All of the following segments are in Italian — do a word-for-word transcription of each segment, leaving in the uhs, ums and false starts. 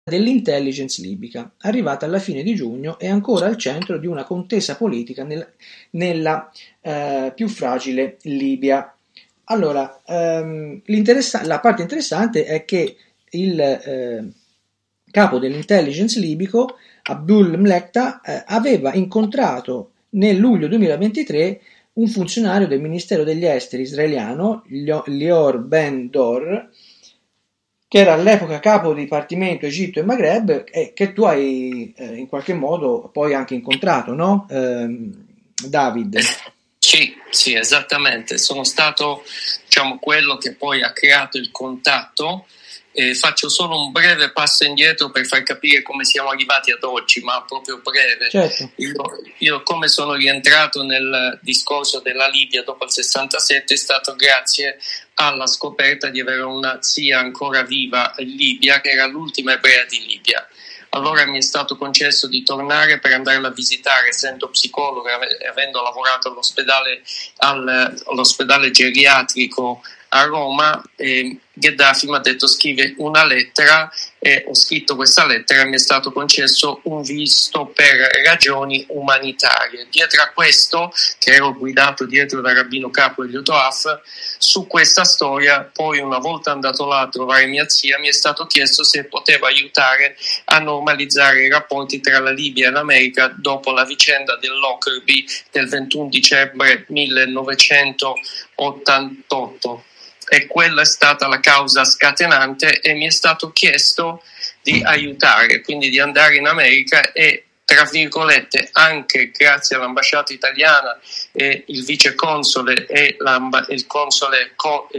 dell'intelligence libica, arrivata alla fine di giugno, è ancora al centro di una contesa politica nel- nella eh, più fragile Libia. Allora, ehm, l'interessa- la parte interessante è che il eh, capo dell'intelligence libico, Abdul Mlekta, eh, aveva incontrato nel luglio duemilaventitré un funzionario del Ministero degli Esteri israeliano, Lio- Lior Ben Dor, che era all'epoca capo dipartimento Egitto e Maghreb, e che tu hai eh, in qualche modo poi anche incontrato, no? Ehm, David. Es- Sì, sì, esattamente. Sono stato, diciamo, quello che poi ha creato il contatto. Eh, faccio solo un breve passo indietro per far capire come siamo arrivati ad oggi, ma proprio breve. Certo. Io, io come sono rientrato nel discorso della Libia dopo il sessantasette è stato grazie alla scoperta di avere una zia ancora viva in Libia, che era l'ultima ebrea di Libia. Allora mi è stato concesso di tornare per andarla a visitare, essendo psicologo e avendo lavorato all'ospedale, al, all'ospedale geriatrico a Roma. E Gheddafi mi ha detto scrive una lettera, e ho scritto questa lettera e mi è stato concesso un visto per ragioni umanitarie. Dietro a questo, che ero guidato dietro da Rabbino Capo Elio Toaf, su questa storia, poi una volta andato là a trovare mia zia, mi è stato chiesto se poteva aiutare a normalizzare i rapporti tra la Libia e l'America dopo la vicenda del Lockerbie del ventuno dicembre millenovecentottantotto. E quella è stata la causa scatenante e mi è stato chiesto di aiutare, quindi di andare in America e, tra virgolette, anche grazie all'ambasciata italiana e il viceconsole e il console,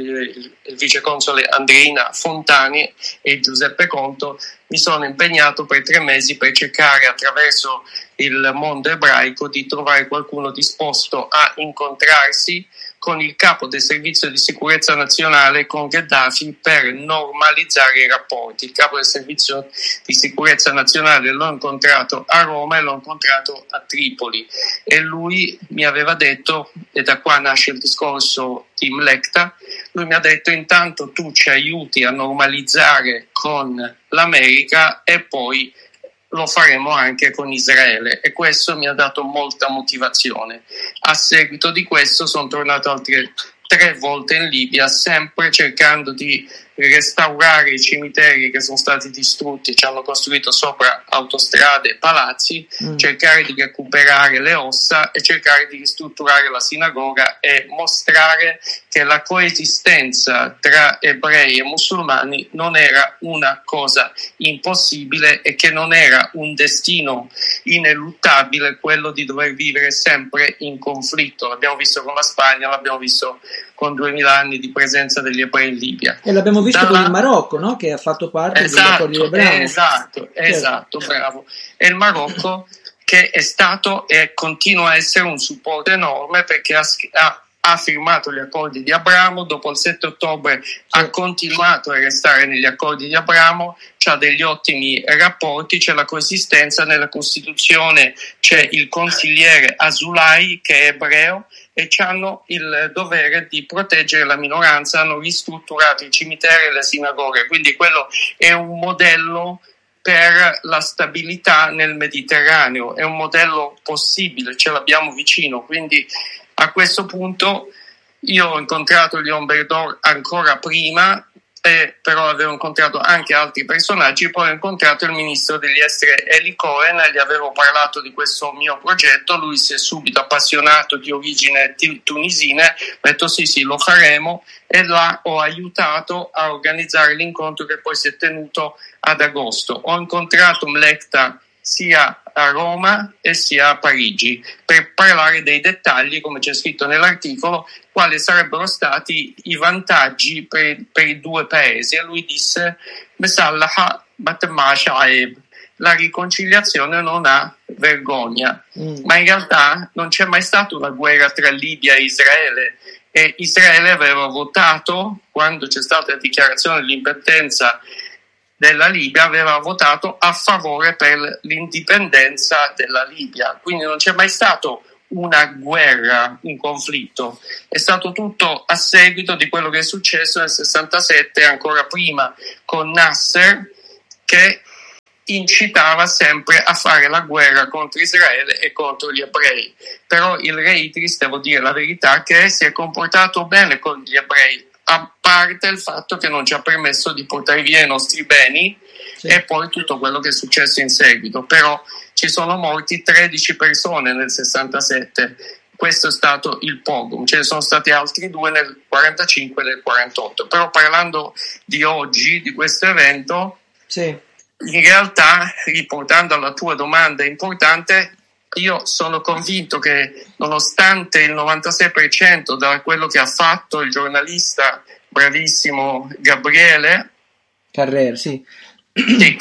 il viceconsole Andreina Fontani e Giuseppe Conto, mi sono impegnato per tre mesi per cercare attraverso il mondo ebraico di trovare qualcuno disposto a incontrarsi con il capo del servizio di sicurezza nazionale, con Gheddafi, per normalizzare i rapporti. Il capo del servizio di sicurezza nazionale l'ho incontrato a Roma e l'ho incontrato a Tripoli, e lui mi aveva detto, e da qua nasce il discorso di Mlekta, lui mi ha detto intanto tu ci aiuti a normalizzare con l'America e poi lo faremo anche con Israele, e questo mi ha dato molta motivazione. A seguito di questo sono tornato altre tre volte in Libia, sempre cercando di restaurare i cimiteri che sono stati distrutti, ci hanno costruito sopra autostrade e palazzi, mm. cercare di recuperare le ossa e cercare di ristrutturare la sinagoga e mostrare che la coesistenza tra ebrei e musulmani non era una cosa impossibile e che non era un destino ineluttabile quello di dover vivere sempre in conflitto. L'abbiamo visto con la Spagna, l'abbiamo visto con duemila anni di presenza degli ebrei in Libia. E l'abbiamo visto Dalla... con il Marocco, no? Che ha fatto parte esatto, degli accordi di Abramo. Esatto, certo. esatto, bravo. E il Marocco che è stato e continua a essere un supporto enorme, perché ha, ha, ha firmato gli accordi di Abramo, dopo il sette ottobre sì. ha continuato a restare negli accordi di Abramo, c'ha degli ottimi rapporti, c'è la coesistenza, nella Costituzione c'è il consigliere Asulai che è ebreo, e hanno il dovere di proteggere la minoranza, hanno ristrutturato i cimiteri e le sinagoghe, quindi quello è un modello per la stabilità nel Mediterraneo, è un modello possibile, ce l'abbiamo vicino. Quindi a questo punto io ho incontrato Leon Berdor ancora prima, eh, però avevo incontrato anche altri personaggi, poi ho incontrato il ministro degli esteri Eli Cohen, gli avevo parlato di questo mio progetto, lui si è subito appassionato, di origine tunisina, ha detto sì sì lo faremo, e là ho aiutato a organizzare l'incontro che poi si è tenuto ad agosto. Ho incontrato Mlekta sia a Roma e sia a Parigi per parlare dei dettagli, come c'è scritto nell'articolo, quali sarebbero stati i vantaggi per, per i due paesi. E lui disse la riconciliazione non ha vergogna, mm. ma in realtà non c'è mai stata una guerra tra Libia e Israele, e Israele aveva votato, quando c'è stata la dichiarazione dell'indipendenza della Libia, aveva votato a favore per l'indipendenza della Libia, quindi non c'è mai stato una guerra, un conflitto, è stato tutto a seguito di quello che è successo nel sessantasette, ancora prima con Nasser, che incitava sempre a fare la guerra contro Israele e contro gli ebrei. Però il re Idris, devo dire la verità, che si è comportato bene con gli ebrei, a parte il fatto che non ci ha permesso di portare via i nostri beni, sì. E poi tutto quello che è successo in seguito. Però ci sono morti tredici persone nel sessantasette, questo è stato il pogrom, ce ne sono stati altri due nel quarantacinque e nel quarantotto. Però parlando di oggi, di questo evento, sì. In realtà, riportando alla tua domanda importante, io sono convinto che nonostante il novantasei per cento da quello che ha fatto il giornalista bravissimo Gabriele Carrer, sì. Sì,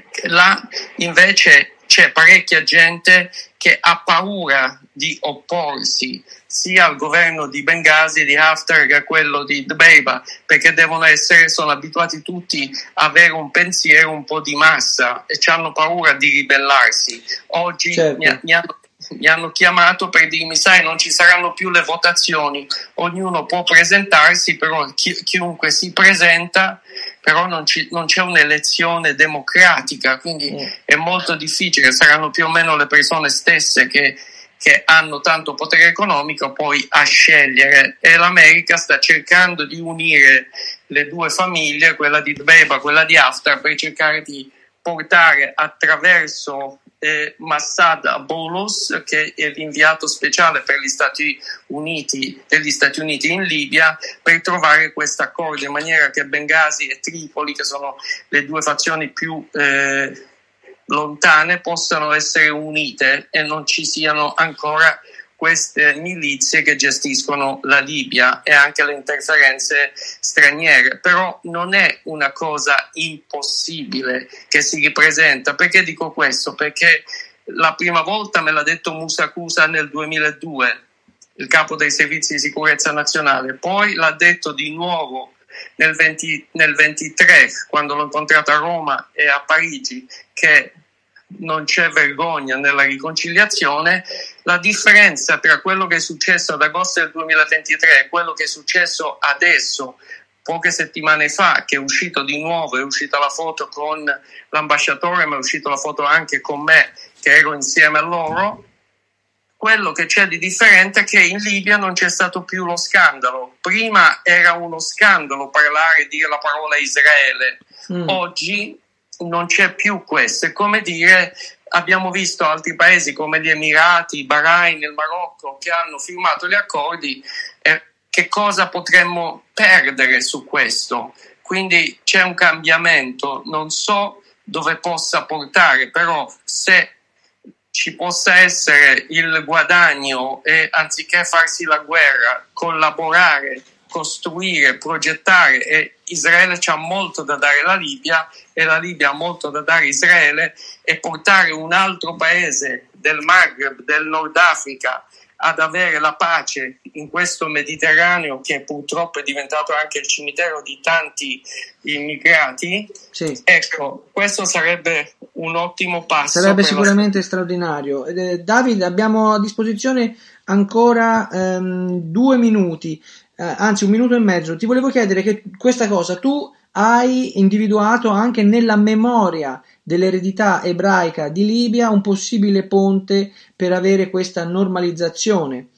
là invece c'è parecchia gente che ha paura di opporsi sia al governo di Bengasi, di Haftar, che a quello di Dbeibeh, perché devono essere, sono abituati tutti a avere un pensiero un po' di massa e hanno paura di ribellarsi. Oggi certo. mi, mi, hanno, mi hanno chiamato per dirmi, sai, non ci saranno più le votazioni, ognuno può presentarsi, però chi, chiunque si presenta, però non, ci, non c'è un'elezione democratica, quindi mm. è molto difficile, saranno più o meno le persone stesse che che hanno tanto potere economico poi a scegliere, e l'America sta cercando di unire le due famiglie, quella di Dbeibeh, quella di Haftar, per cercare di portare attraverso eh, Massad Boulos, che è l'inviato speciale per gli Stati Uniti degli Stati Uniti in Libia, per trovare questo accordo in maniera che Bengasi e Tripoli, che sono le due fazioni più eh, lontane, possano essere unite e non ci siano ancora queste milizie che gestiscono la Libia e anche le interferenze straniere. Però non è una cosa impossibile che si ripresenta. Perché dico questo? Perché la prima volta me l'ha detto Musa Kusa nel duemiladue, il capo dei servizi di sicurezza nazionale, poi l'ha detto di nuovo nel, venti, nel ventitré, quando l'ho incontrato a Roma e a Parigi, che non c'è vergogna nella riconciliazione. La differenza tra quello che è successo ad agosto del duemilaventitré e quello che è successo adesso, poche settimane fa, che è uscito di nuovo, è uscita la foto con l'ambasciatore, ma è uscita la foto anche con me, che ero insieme a loro. Quello che c'è di differente è che in Libia non c'è stato più lo scandalo. Prima era uno scandalo parlare e dire la parola Israele. Mm. Oggi non c'è più questo. È come dire, abbiamo visto altri paesi come gli Emirati, Bahrain, il Marocco, che hanno firmato gli accordi. Eh, che cosa potremmo perdere su questo? Quindi c'è un cambiamento, non so dove possa portare, però se ci possa essere il guadagno e anziché farsi la guerra, collaborare, costruire, progettare, e Israele c'ha molto da dare alla Libia e la Libia ha molto da dare a Israele, e portare un altro paese del Maghreb, del Nord Africa, ad avere la pace in questo Mediterraneo che purtroppo è diventato anche il cimitero di tanti immigrati, sì. Ecco, questo sarebbe un ottimo passo. Sarebbe sicuramente la... straordinario. Eh, David, abbiamo a disposizione ancora ehm, due minuti, eh, anzi un minuto e mezzo. Ti volevo chiedere che questa cosa tu hai individuato anche nella memoria dell'eredità ebraica di Libia un possibile ponte per avere questa normalizzazione.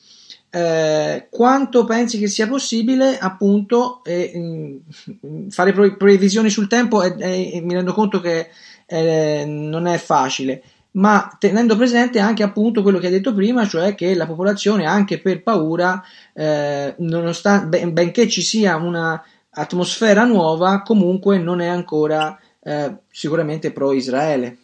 Eh, quanto pensi che sia possibile, appunto, eh, mh, fare pre- previsioni sul tempo? E, e, mi rendo conto che eh, non è facile, ma tenendo presente anche appunto quello che hai detto prima, cioè che la popolazione, anche per paura, eh, nonostante, ben, benché ci sia una atmosfera nuova, comunque non è ancora eh, sicuramente pro Israele.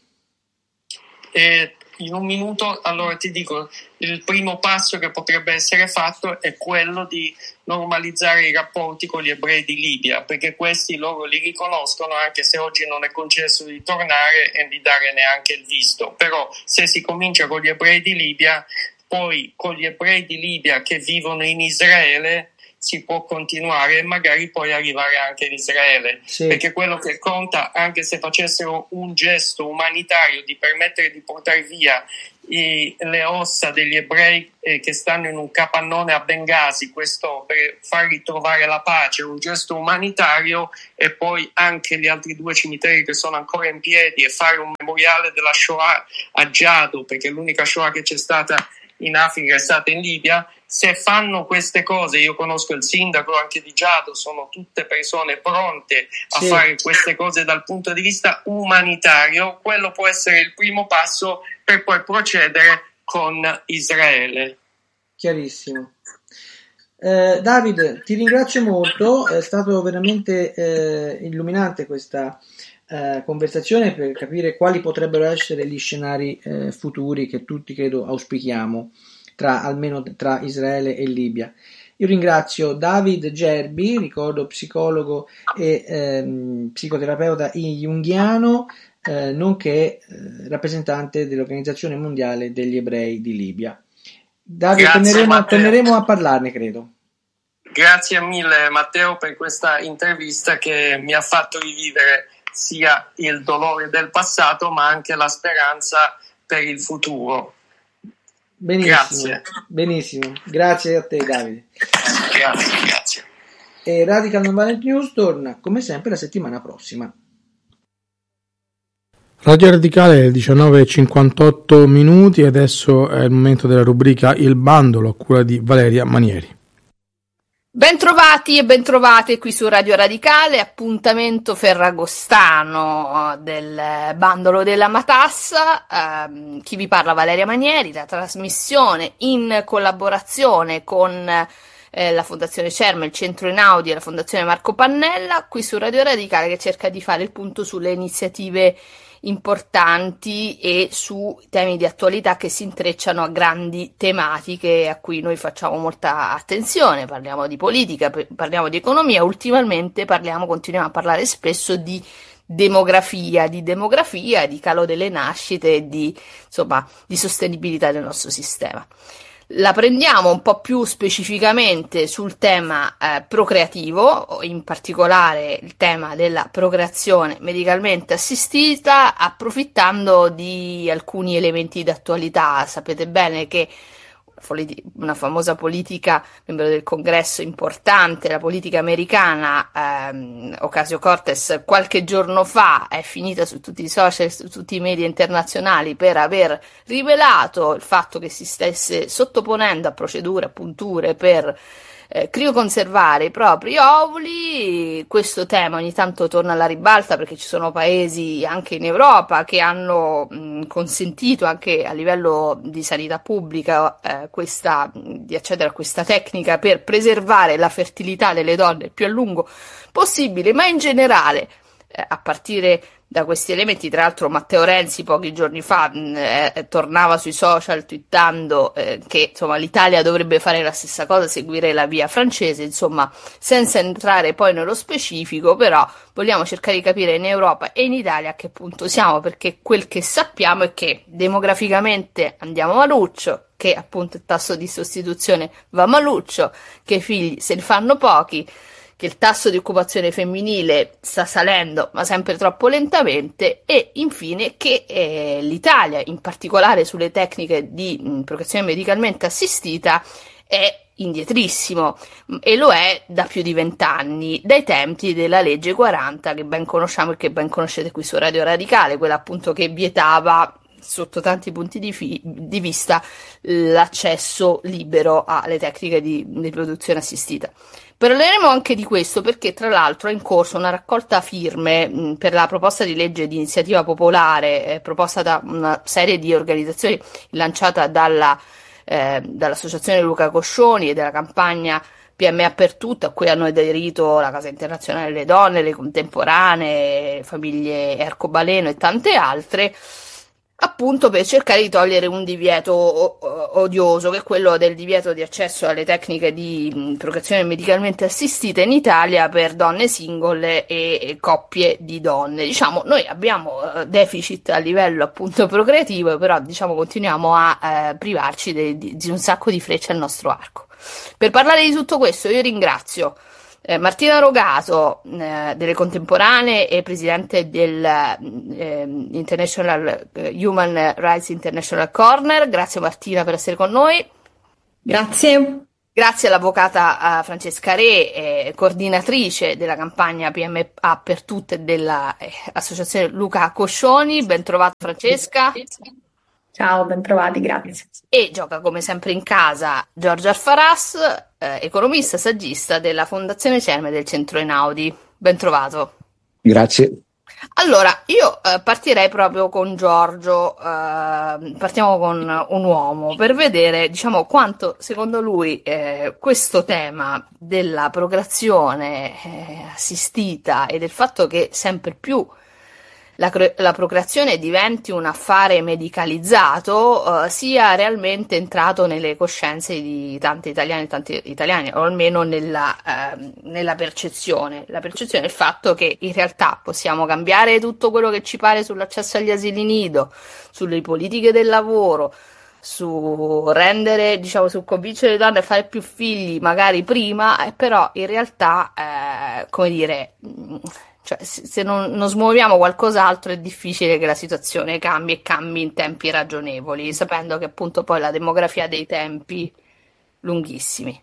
E in un minuto, allora ti dico, il primo passo che potrebbe essere fatto è quello di normalizzare i rapporti con gli ebrei di Libia, perché questi loro li riconoscono, anche se oggi non è concesso di tornare e di dare neanche il visto. Però se si comincia con gli ebrei di Libia, poi con gli ebrei di Libia che vivono in Israele, si può continuare e magari poi arrivare anche in Israele, sì. Perché quello che conta, anche se facessero un gesto umanitario di permettere di portare via i, le ossa degli ebrei eh, che stanno in un capannone a Bengasi, questo per far ritrovare la pace, un gesto umanitario, e poi anche gli altri due cimiteri che sono ancora in piedi, e fare un memoriale della Shoah a Giado, perché l'unica Shoah che c'è stata in Africa è stata in Libia. Se fanno queste cose, io conosco il sindaco anche di Giado, sono tutte persone pronte a sì. fare queste cose dal punto di vista umanitario, quello può essere il primo passo per poi procedere con Israele. Chiarissimo. Eh, Davide, ti ringrazio molto, è stato veramente eh, illuminante questa eh, conversazione per capire quali potrebbero essere gli scenari eh, futuri che tutti credo auspichiamo, tra, almeno tra Israele e Libia. Io ringrazio David Gerbi, ricordo psicologo e ehm, psicoterapeuta junghiano, eh, nonché eh, rappresentante dell'Organizzazione Mondiale degli Ebrei di Libia. Davide, torneremo, torneremo a parlarne, credo. Grazie mille Matteo per questa intervista che mi ha fatto rivivere sia il dolore del passato ma anche la speranza per il futuro. Benissimo, grazie. Benissimo, grazie a te Davide. Grazie, grazie. E Radical Nonviolent News torna come sempre la settimana prossima. Radio Radicale è diciannove e cinquantotto minuti e adesso è il momento della rubrica Il Bandolo a cura di Valeria Manieri. Bentrovati e bentrovate qui su Radio Radicale, appuntamento ferragostano del Bandolo della Matassa. Eh, chi vi parla Valeria Manieri, la trasmissione in collaborazione con eh, la Fondazione Cerma, il Centro Einaudi e la Fondazione Marco Pannella, qui su Radio Radicale, che cerca di fare il punto sulle iniziative importanti e su temi di attualità che si intrecciano a grandi tematiche a cui noi facciamo molta attenzione. Parliamo di politica, parliamo di economia, ultimamente parliamo, continuiamo a parlare spesso di demografia, di demografia, di calo delle nascite e di, insomma, di sostenibilità del nostro sistema. La prendiamo un po' più specificamente sul tema eh, procreativo, in particolare il tema della procreazione medicalmente assistita, approfittando di alcuni elementi d'attualità. Sapete bene che una famosa politica, membro del congresso importante, la politica americana, ehm, Ocasio-Cortez, qualche giorno fa è finita su tutti i social, su tutti i media internazionali per aver rivelato il fatto che si stesse sottoponendo a procedure, a punture per eh, crioconservare i propri ovuli. Questo tema ogni tanto torna alla ribalta perché ci sono paesi anche in Europa che hanno mh, consentito anche a livello di sanità pubblica eh, questa, di accedere a questa tecnica per preservare la fertilità delle donne il più a lungo possibile, ma in generale eh, a partire da questi elementi. Tra l'altro Matteo Renzi pochi giorni fa mh, eh, tornava sui social twittando eh, che insomma l'Italia dovrebbe fare la stessa cosa, seguire la via francese, insomma senza entrare poi nello specifico, però vogliamo cercare di capire in Europa e in Italia a che punto siamo, perché quel che sappiamo è che demograficamente andiamo maluccio, che appunto il tasso di sostituzione va maluccio, che i figli se ne fanno pochi, che il tasso di occupazione femminile sta salendo ma sempre troppo lentamente, e infine che eh, l'Italia, in particolare sulle tecniche di mh, procreazione medicalmente assistita, è indietrissimo, e lo è da più di vent'anni, dai tempi della legge quaranta che ben conosciamo e che ben conoscete qui su Radio Radicale, quella appunto che vietava sotto tanti punti di, fi- di vista l'accesso libero alle tecniche di riproduzione assistita. Parleremo anche di questo perché tra l'altro è in corso una raccolta firme mh, per la proposta di legge di iniziativa popolare eh, proposta da una serie di organizzazioni lanciata dalla, eh, dall'associazione Luca Coscioni e della campagna P M A per tutto, a cui hanno aderito la Casa Internazionale delle Donne, le Contemporanee, Famiglie Arcobaleno e tante altre, appunto per cercare di togliere un divieto odioso, che è quello del divieto di accesso alle tecniche di procreazione medicalmente assistita in Italia per donne singole e coppie di donne. Diciamo, noi abbiamo deficit a livello appunto procreativo, però diciamo continuiamo a eh, privarci di, di un sacco di frecce al nostro arco. Per parlare di tutto questo io ringrazio eh, Martina Rogato eh, delle Contemporanee e presidente del eh, International eh, Human Rights International Corner. Grazie Martina per essere con noi. Grazie. Grazie all'avvocata uh, Francesca Re, eh, coordinatrice della campagna P M A per tutte dell'associazione eh, Luca Coscioni. Ben trovata Francesca. Ciao, ben trovati, grazie. E gioca come sempre in casa Giorgio Alfaras, eh, economista, saggista della Fondazione Cerme del Centro Einaudi. Ben trovato. Grazie. Allora, io eh, partirei proprio con Giorgio, eh, partiamo con un uomo, per vedere, diciamo, quanto secondo lui eh, questo tema della procreazione eh, assistita e del fatto che sempre più la, la procreazione diventi un affare medicalizzato eh, sia realmente entrato nelle coscienze di tanti italiani e tanti italiani, o almeno nella, eh, nella percezione. La percezione è il fatto che in realtà possiamo cambiare tutto quello che ci pare sull'accesso agli asili nido, sulle politiche del lavoro, su rendere, diciamo, su convincere le donne a fare più figli magari prima, eh, però in realtà, eh, come dire... Cioè, se non, non smuoviamo qualcos'altro è difficile che la situazione cambi e cambi in tempi ragionevoli, sapendo che appunto poi la demografia ha dei tempi lunghissimi.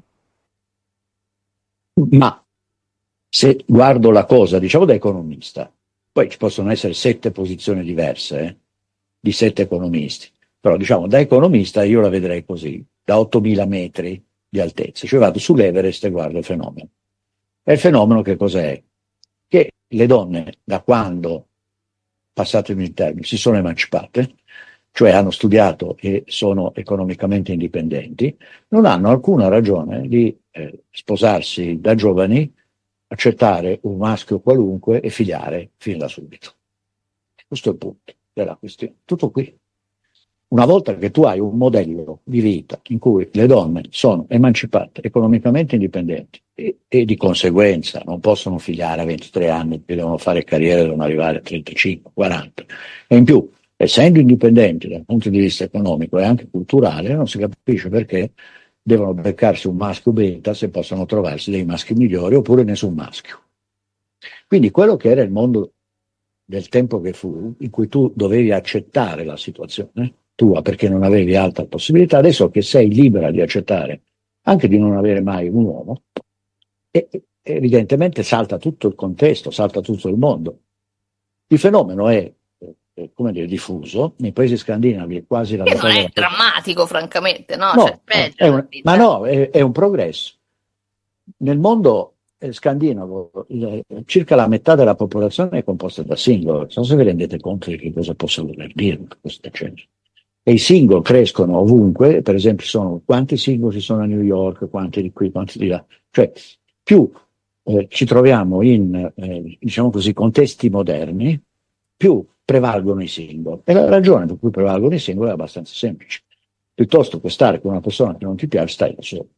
Ma se guardo la cosa, diciamo da economista, poi ci possono essere sette posizioni diverse eh, di sette economisti, però diciamo da economista io la vedrei così, da ottomila metri di altezza, cioè vado sull'Everest e guardo il fenomeno. E il fenomeno che cos'è? Che le donne, da quando, passatemi il termine, si sono emancipate, cioè hanno studiato e sono economicamente indipendenti, non hanno alcuna ragione di eh, sposarsi da giovani, accettare un maschio qualunque e figliare fin da subito. Questo è il punto della questione. Tutto qui. Una volta che tu hai un modello di vita in cui le donne sono emancipate, economicamente indipendenti e, e di conseguenza non possono figliare a ventitré anni, devono fare carriera, devono arrivare a trentacinque, quaranta, e in più, essendo indipendenti dal punto di vista economico e anche culturale, non si capisce perché devono beccarsi un maschio beta se possono trovarsi dei maschi migliori oppure nessun maschio. Quindi quello che era il mondo del tempo che fu, in cui tu dovevi accettare la situazione tua perché non avevi altra possibilità, adesso che sei libera di accettare anche di non avere mai un uomo, e evidentemente salta tutto il contesto, salta tutto il mondo. Il fenomeno è, eh, come dire, diffuso, nei paesi scandinavi è quasi la Che metà non è della... drammatico, francamente, no? No, Cioè, peggio è un, ma no, è, è un progresso. Nel mondo eh, scandinavo il, circa la metà della popolazione è composta da single, non so se vi rendete conto di che cosa possa voler dire questo genere. E i single crescono ovunque, per esempio sono quanti single ci sono a New York, quanti di qui, quanti di là, cioè più eh, ci troviamo in eh, diciamo così contesti moderni, più prevalgono i single, e la ragione per cui prevalgono i single è abbastanza semplice: piuttosto che stare con una persona che non ti piace, stai da solo,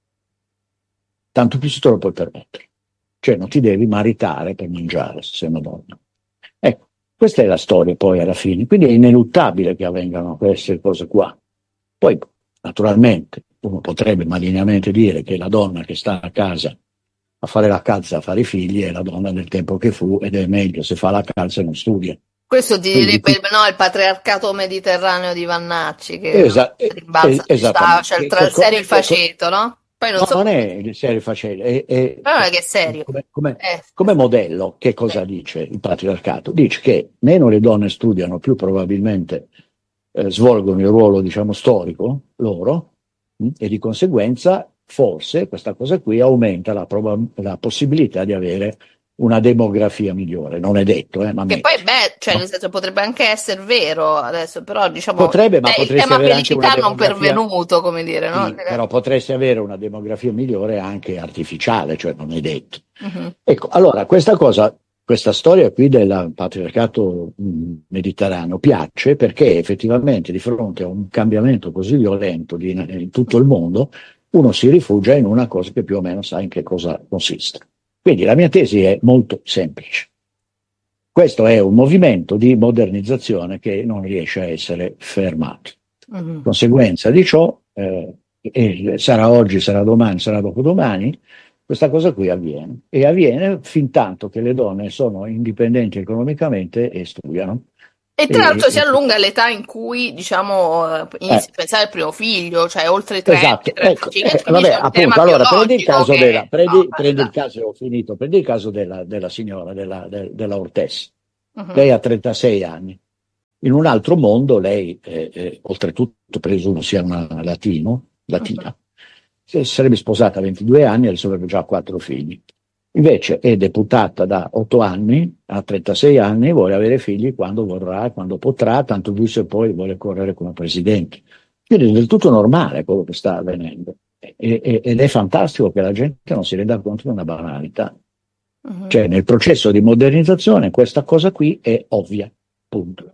tanto più se te lo puoi permettere, cioè non ti devi maritare per mangiare se sei una donna. Ecco, questa è la storia poi alla fine, quindi è ineluttabile che avvengano queste cose qua. Poi naturalmente uno potrebbe malignamente dire che la donna che sta a casa a fare la calza, a fare i figli, è la donna del tempo che fu, ed è meglio se fa la calza e non studia. Questo ti Quindi, direbbe no, il patriarcato mediterraneo di Vannacci che esa- rimbalza, eh, sta, cioè, tra il che, serio e il che, faceto, no? Poi non no, so... non è il serio e faceto, è, è, No, non è che è serio. Come, come, Eh. come modello, che cosa dice il patriarcato? Dice che meno le donne studiano, più probabilmente eh, svolgono il ruolo, diciamo, storico loro, mh, e di conseguenza forse questa cosa qui aumenta la, prob- la possibilità di avere una demografia migliore. Non è detto, eh, ma Che me- poi, beh, cioè, no? nel senso, potrebbe anche essere vero adesso, però diciamo Potrebbe, ma è il potresti tema avere anche una felicità non demografia... pervenuto, come dire, no? Sì, però potresti avere una demografia migliore anche artificiale, cioè non è detto. Mhm. Ecco, allora questa cosa, questa storia qui del patriarcato mh, mediterraneo piace perché effettivamente di fronte a un cambiamento così violento di, in tutto il mondo, uno si rifugia in una cosa che più o meno sa in che cosa consiste. Quindi la mia tesi è molto semplice. Questo è un movimento di modernizzazione che non riesce a essere fermato. Mhm. Conseguenza di ciò, eh, e sarà oggi, sarà domani, sarà dopodomani, questa cosa qui avviene. E avviene fin tanto che le donne sono indipendenti economicamente e studiano. E tra l'altro si E- allunga l'età in cui, diciamo, eh, eh, inizi a pensare al primo figlio, cioè oltre i trenta, esatto, ecco, trentacinque, eh, quindi vabbè, c'è un tema appunto, allora prendi il biologico caso della, che... prendi, No, prendi il basta. caso, ho finito, prendi il caso della, della signora, della, del- della Ortez. Mhm. Lei ha trentasei anni. In un altro mondo lei, eh, eh, oltretutto presumo sia una latino, latina, si sarebbe sposata a ventidue anni e adesso avrebbe già quattro figli. Invece è deputata da otto anni, ha trentasei anni, e vuole avere figli quando vorrà, quando potrà, tanto più se poi vuole correre come presidente. Quindi è del tutto normale quello che sta avvenendo. E- e- ed è fantastico che la gente non si renda conto di una banalità. Mhm. Cioè, nel processo di modernizzazione questa cosa qui è ovvia. Punto.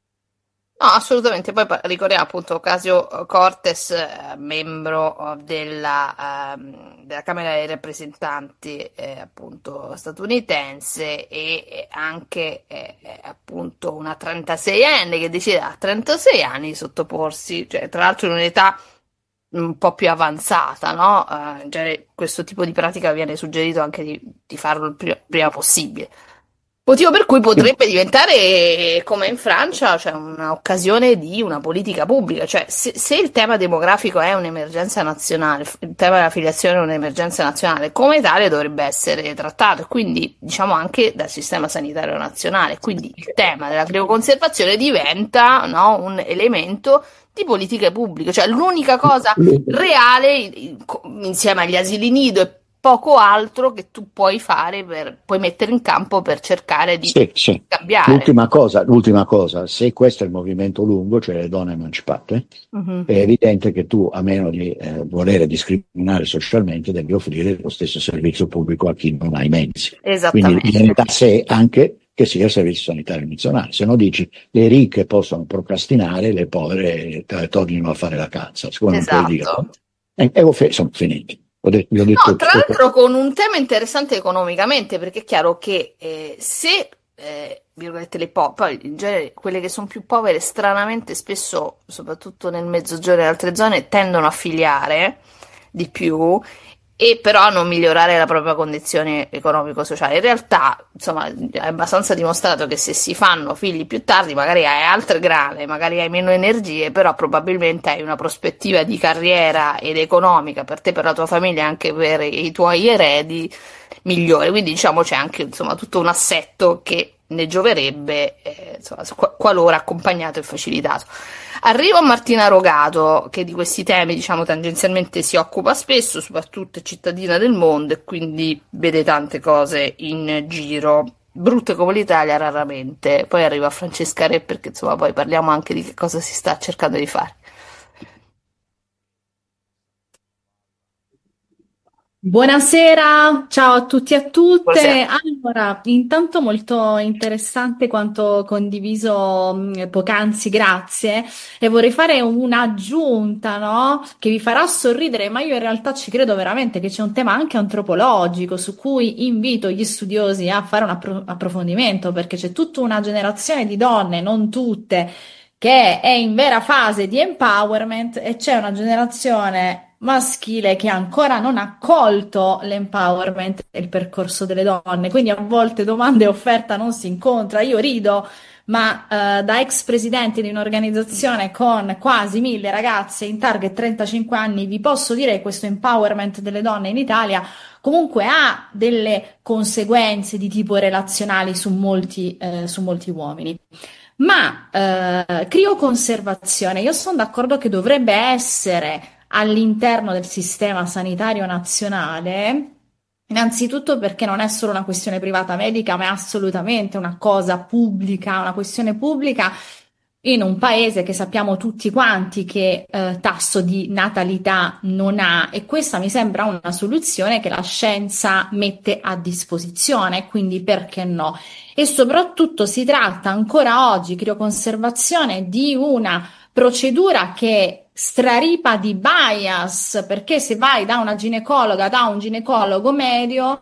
No, assolutamente. Poi pa- ricordiamo appunto Ocasio-Cortez, eh, membro eh, della, ehm, della Camera dei rappresentanti eh, appunto statunitense e e anche eh, eh, appunto una trentaseienne che decide a trentasei anni di sottoporsi, cioè tra l'altro in un'età un po' più avanzata, no? Eh, in genere questo tipo di pratica viene suggerito anche di, di farlo il prima, prima possibile. Motivo per cui potrebbe diventare, come in Francia, cioè un'occasione di una politica pubblica. Cioè, se, se il tema demografico è un'emergenza nazionale, il tema della filiazione è un'emergenza nazionale, come tale dovrebbe essere trattato, e quindi diciamo anche dal sistema sanitario nazionale. Quindi il tema della crioconservazione diventa, no, un elemento di politiche pubbliche, cioè l'unica cosa reale, insieme agli asili nido e poco altro, che tu puoi fare, per, puoi mettere in campo per cercare di Sì, sì. cambiare. L'ultima cosa, l'ultima cosa, se questo è il movimento lungo, cioè le donne emancipate, Mhm. è evidente che tu, a meno di eh, volere discriminare socialmente, devi offrire lo stesso servizio pubblico a chi non ha i mezzi. Quindi Esattamente. viene da sé anche che sia il servizio sanitario nazionale. Se no dici le ricche possono procrastinare, le povere eh, tornino a fare la cazzo. Siccome non puoi dire. Esatto. E, e ho fe- sono finiti. Ho detto, vi ho detto No, tra tutto. l'altro con un tema interessante economicamente, perché è chiaro che eh, se, eh, virgolette, le po- poi in genere quelle che sono più povere, stranamente spesso, soprattutto nel mezzogiorno e in altre zone, tendono a figliare di più e però a non migliorare la propria condizione economico-sociale. In realtà, insomma, è abbastanza dimostrato che se si fanno figli più tardi, magari hai altre grane, magari hai meno energie, però probabilmente hai una prospettiva di carriera ed economica per te, per la tua famiglia e anche per i tuoi eredi migliore. Quindi diciamo c'è anche insomma tutto un assetto che ne gioverebbe, eh, insomma, qu- qualora accompagnato e facilitato. Arrivo a Martina Rogato, che di questi temi, diciamo, tangenzialmente si occupa spesso, soprattutto è cittadina del mondo e quindi vede tante cose in giro, brutte come l'Italia raramente. Poi arriva a Francesca Re perché insomma poi parliamo anche di che cosa si sta cercando di fare. Buonasera, ciao a tutti e a Buonasera. tutte. Allora, intanto molto interessante quanto condiviso mh, poc'anzi, grazie. E vorrei fare un'aggiunta, no? Che vi farà sorridere, ma io in realtà ci credo veramente che c'è un tema anche antropologico su cui invito gli studiosi a fare un appro- approfondimento, perché c'è tutta una generazione di donne, non tutte, che è in vera fase di empowerment e c'è una generazione maschile che ancora non ha colto l'empowerment e il percorso delle donne. Quindi a volte domanda e offerta non si incontra. Io rido, ma eh, da ex presidente di un'organizzazione con quasi mille ragazze in target trentacinque anni, vi posso dire che questo empowerment delle donne in Italia comunque ha delle conseguenze di tipo relazionali su molti, eh, su molti uomini. Ma eh, crioconservazione, io sono d'accordo che dovrebbe essere all'interno del sistema sanitario nazionale, innanzitutto perché non è solo una questione privata medica, ma è assolutamente una cosa pubblica, una questione pubblica in un paese che sappiamo tutti quanti che eh, tasso di natalità non ha, e questa mi sembra una soluzione che la scienza mette a disposizione, quindi perché no? E soprattutto si tratta ancora oggi, crioconservazione, di una procedura che straripa di bias, perché se vai da una ginecologa, da un ginecologo medio,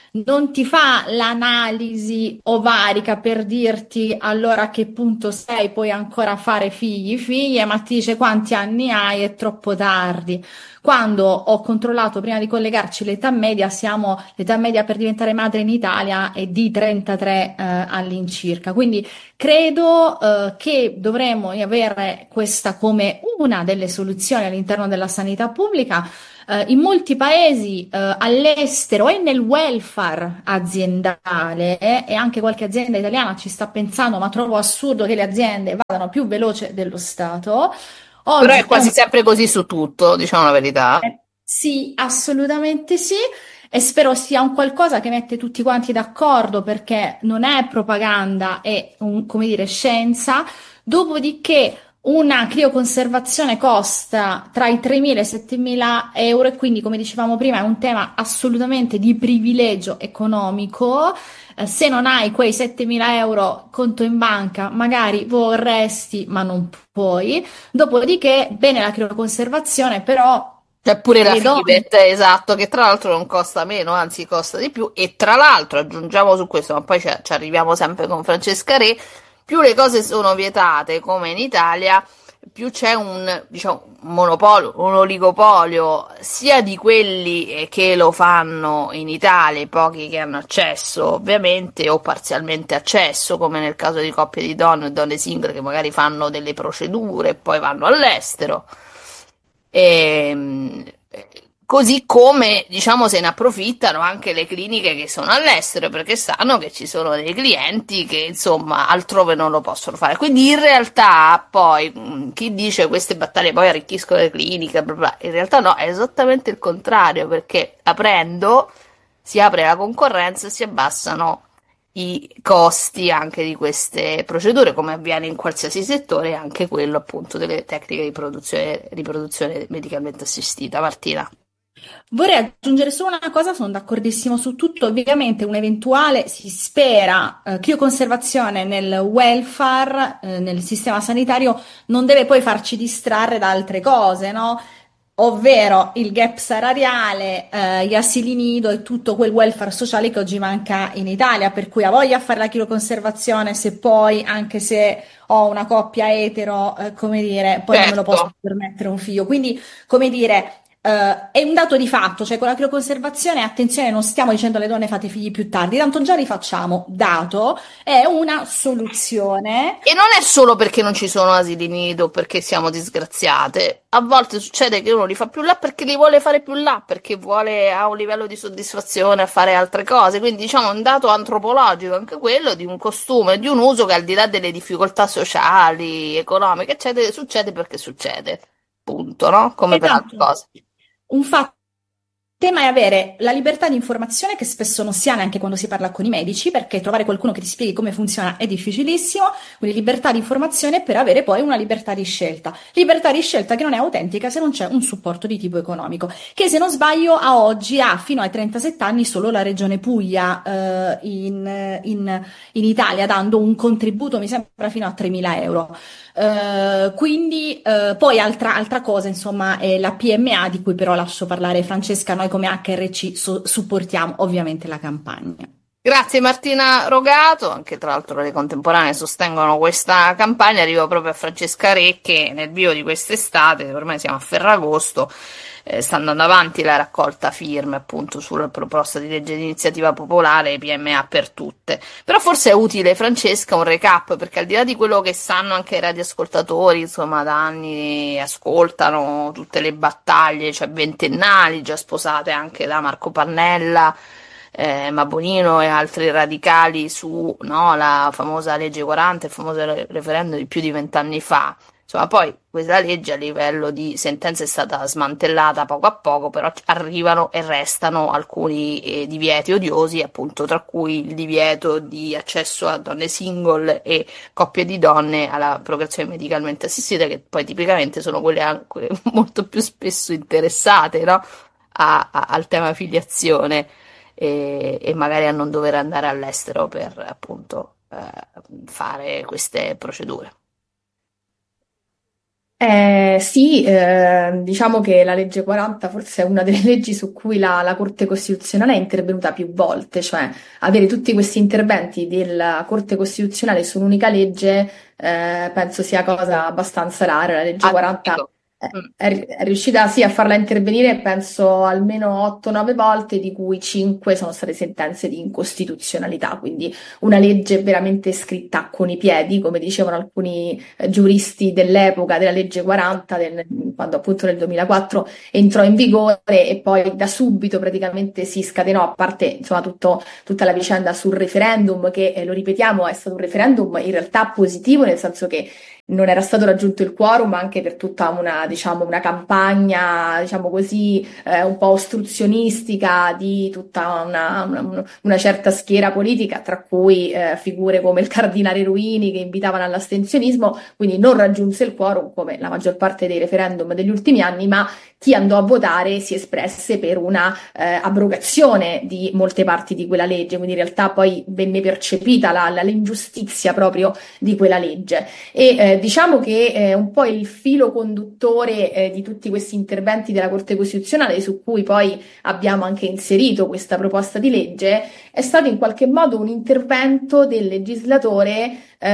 non ti fa l'analisi ovarica per dirti allora a che punto sei, puoi ancora fare figli, figlie, ma ti dice quanti anni hai, è troppo tardi. Quando ho controllato prima di collegarci l'età media, siamo, l'età media per diventare madre in Italia è di trentatré eh, all'incirca. Quindi credo eh, che dovremmo avere questa come una delle soluzioni all'interno della sanità pubblica. Eh, in molti paesi eh, all'estero e nel welfare aziendale eh, e anche qualche azienda italiana ci sta pensando, ma trovo assurdo che le aziende vadano più veloce dello Stato. Però è Oggi è un quasi sempre così su tutto, diciamo la verità. eh, sì, assolutamente sì, e spero sia un qualcosa che mette tutti quanti d'accordo perché non è propaganda, è un- come dire, scienza. Dopodiché una crioconservazione costa tra i tremila e i settemila euro e quindi, come dicevamo prima, è un tema assolutamente di privilegio economico. Eh, se non hai quei settemila euro conto in banca, magari vorresti, ma non puoi. Dopodiché, bene la crioconservazione, però C'è pure la le donne. Fivet, esatto, che tra l'altro non costa meno, anzi costa di più. E tra l'altro, aggiungiamo su questo, ma poi ci, ci arriviamo sempre con Francesca Re, più le cose sono vietate, come in Italia, più c'è un, diciamo, un monopolio, un oligopolio, sia di quelli eh, che lo fanno in Italia, i pochi che hanno accesso, ovviamente, o parzialmente accesso, come nel caso di coppie di donne e donne single che magari fanno delle procedure e poi vanno all'estero. E, così come, diciamo, se ne approfittano anche le cliniche che sono all'estero perché sanno che ci sono dei clienti che, insomma, altrove non lo possono fare. Quindi in realtà poi mh, chi dice queste battaglie poi arricchiscono le cliniche, bla bla, in realtà no, è esattamente il contrario, perché aprendo si apre la concorrenza e si abbassano i costi anche di queste procedure, come avviene in qualsiasi settore, anche quello appunto delle tecniche di produzione, riproduzione medicalmente assistita. Martina. Vorrei aggiungere solo una cosa, sono d'accordissimo su tutto. Ovviamente un'eventuale, si spera, eh, crioconservazione nel welfare, eh, nel sistema sanitario, non deve poi farci distrarre da altre cose, no? Ovvero il gap salariale, eh, gli asili nido e tutto quel welfare sociale che oggi manca in Italia, per cui ha voglia a fare la crioconservazione se poi, anche se ho una coppia etero, eh, come dire, poi non me lo Certo. posso permettere un figlio. Quindi, come dire, eh, è un dato di fatto, cioè con la crioconservazione, attenzione, non stiamo dicendo alle donne fate figli più tardi, tanto già li facciamo, dato, è una soluzione. E non è solo perché non ci sono asili nido, perché siamo disgraziate. A volte succede che uno li fa più là perché li vuole fare più là, perché vuole ha un livello di soddisfazione a fare altre cose. Quindi diciamo è un dato antropologico anche quello di un costume, di un uso che al di là delle difficoltà sociali, economiche, eccetera, succede perché succede. Punto, no? Come per altre Esatto. cose. Un fatto. Il tema è avere la libertà di informazione che spesso non si ha neanche quando si parla con i medici, perché trovare qualcuno che ti spieghi come funziona è difficilissimo, quindi libertà di informazione per avere poi una libertà di scelta. Libertà di scelta che non è autentica se non c'è un supporto di tipo economico, che se non sbaglio a oggi ha fino ai trentasette anni solo la regione Puglia eh, in, in, in Italia, dando un contributo, mi sembra, fino a tremila euro. Eh, quindi eh, poi altra, altra cosa, insomma, è la P M A di cui però lascio parlare Francesca. Noi come H R C so- supportiamo ovviamente la campagna. Grazie Martina Rogato, anche tra l'altro le contemporanee sostengono questa campagna. Arrivo proprio a Francesca Re che nel vivo di quest'estate, ormai siamo a Ferragosto, eh, sta andando avanti la raccolta firme appunto sulla proposta di legge di iniziativa popolare P M A per tutte. Però forse è utile, Francesca, un recap, perché al di là di quello che sanno anche i radioascoltatori, insomma da anni ascoltano tutte le battaglie, cioè ventennali, già sposate anche da Marco Pannella, eh, Mabonino e altri radicali su, no, la famosa legge quaranta, il famoso re- referendum di più di vent'anni fa. Insomma, poi questa legge a livello di sentenza è stata smantellata poco a poco, però arrivano e restano alcuni eh, divieti odiosi, appunto, tra cui il divieto di accesso a donne single e coppie di donne alla procreazione medicalmente assistita, che poi tipicamente sono quelle anche molto più spesso interessate, no? a- a- al tema filiazione e, e magari a non dover andare all'estero per appunto eh, fare queste procedure. Eh, sì, eh, diciamo che la legge quaranta forse è una delle leggi su cui la, la Corte Costituzionale è intervenuta più volte, cioè avere tutti questi interventi della Corte Costituzionale su un'unica legge, eh, penso sia cosa abbastanza rara. La legge quaranta Atipico. è, Mm. è- è riuscita sì a farla intervenire, penso almeno otto nove volte, di cui cinque sono state sentenze di incostituzionalità, quindi una legge veramente scritta con i piedi, come dicevano alcuni eh, giuristi dell'epoca della legge quaranta, del- quando appunto nel duemilaquattro entrò in vigore e poi da subito praticamente si scatenò, a parte insomma tutto- tutta la vicenda sul referendum, che eh, lo ripetiamo è stato un referendum in realtà positivo, nel senso che non era stato raggiunto il quorum anche per tutta una, diciamo, una campagna, diciamo così, eh, un po' ostruzionistica di tutta una, una- una certa schiera politica, tra cui eh, figure come il cardinale Ruini che invitavano all'astensionismo, quindi non raggiunse il quorum come la maggior parte dei referendum degli ultimi anni, ma chi andò a votare si espresse per una eh, abrogazione di molte parti di quella legge, quindi in realtà poi venne percepita la- la- l'ingiustizia proprio di quella legge. E eh, diciamo che eh, un po' il filo conduttore eh, di tutti questi interventi della Corte Costituzionale, su cui poi abbiamo anche inserito questa proposta di legge, è stato in qualche modo un intervento del legislatore,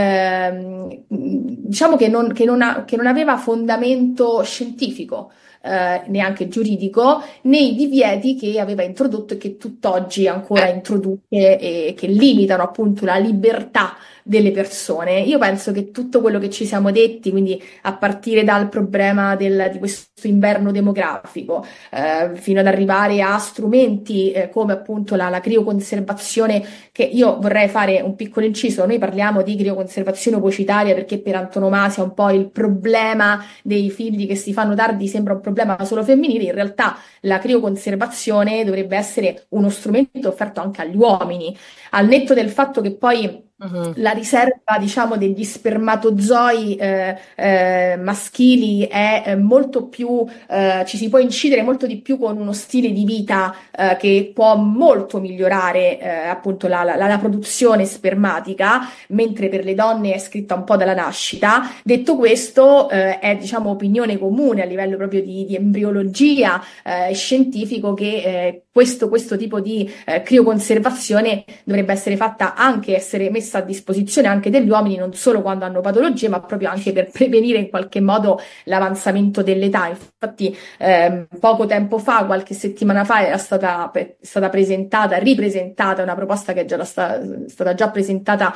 ehm, diciamo che non, che non ha- che non aveva fondamento scientifico. Eh, neanche giuridico, nei divieti che aveva introdotto e che tutt'oggi ancora Eh, introduce e che limitano appunto la libertà delle persone. Io penso che tutto quello che ci siamo detti, quindi a partire dal problema del- di questo inverno demografico, eh, fino ad arrivare a strumenti eh, come appunto la, la crioconservazione, che io vorrei fare un piccolo inciso, noi parliamo di crioconservazione ovocitaria perché per antonomasia un po' il problema dei figli che si fanno tardi sembra un problema solo femminile, in realtà la crioconservazione dovrebbe essere uno strumento offerto anche agli uomini, al netto del fatto che poi mhm. la riserva, diciamo, degli spermatozoi eh, eh, maschili è eh, molto più, eh, ci si può incidere molto di più con uno stile di vita eh, che può molto migliorare eh, appunto la, la- la produzione spermatica, mentre per le donne è scritta un po' dalla nascita. Detto questo, eh, è diciamo opinione comune a livello proprio di, di embriologia eh, scientifico che eh, questo, questo tipo di eh, crioconservazione dovrebbe essere fatta anche, essere messa a disposizione anche degli uomini, non solo quando hanno patologie, ma proprio anche per prevenire in qualche modo l'avanzamento dell'età. Infatti, ehm, poco tempo fa, qualche settimana fa, era stata, è stata presentata, ripresentata una proposta che è già sta- è stata già presentata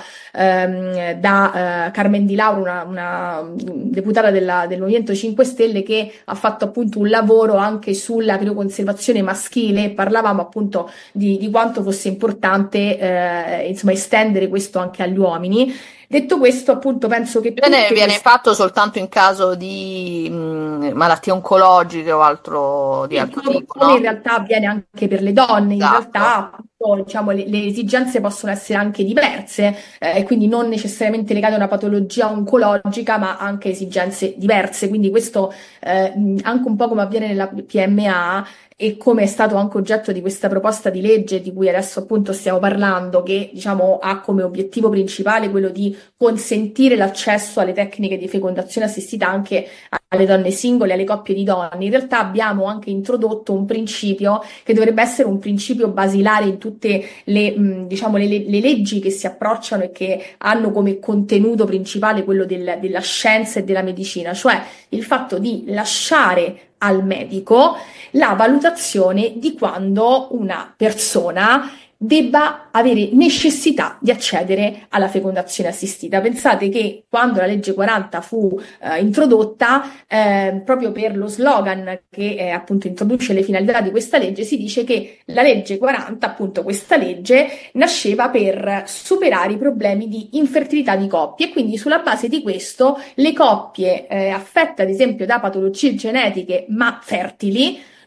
ehm, da eh, Carmen Di Lauro, una, una deputata della- del Movimento cinque Stelle, che ha fatto appunto un lavoro anche sulla crioconservazione maschile. Parlavamo appunto di, di quanto fosse importante eh, insomma estendere questo anche agli uomini. Detto questo, appunto, penso che Viene, tutte viene queste fatto soltanto in caso di mh, malattie oncologiche o altro di sì, altro come, tipo, come in no? realtà avviene anche per le donne, in Esatto. realtà appunto, diciamo, le, le esigenze possono essere anche diverse, eh, e quindi non necessariamente legate a una patologia oncologica, ma anche esigenze diverse. Quindi questo eh, mh, anche un po' come avviene nella P M A e come è stato anche oggetto di questa proposta di legge di cui adesso appunto stiamo parlando, che diciamo ha come obiettivo principale quello di consentire l'accesso alle tecniche di fecondazione assistita anche alle donne singole, alle coppie di donne. In realtà abbiamo anche introdotto un principio che dovrebbe essere un principio basilare in tutte le, mh, diciamo, le, le leggi che si approcciano e che hanno come contenuto principale quello del- della scienza e della medicina, cioè il fatto di lasciare al medico la valutazione di quando una persona debba avere necessità di accedere alla fecondazione assistita. Pensate che quando la legge quaranta fu eh, introdotta, eh, proprio per lo slogan che eh, appunto introduce le finalità di questa legge, si dice che la legge quaranta, appunto questa legge, nasceva per superare i problemi di infertilità di coppie e quindi sulla base di questo le coppie eh, affette ad esempio da patologie genetiche ma fertili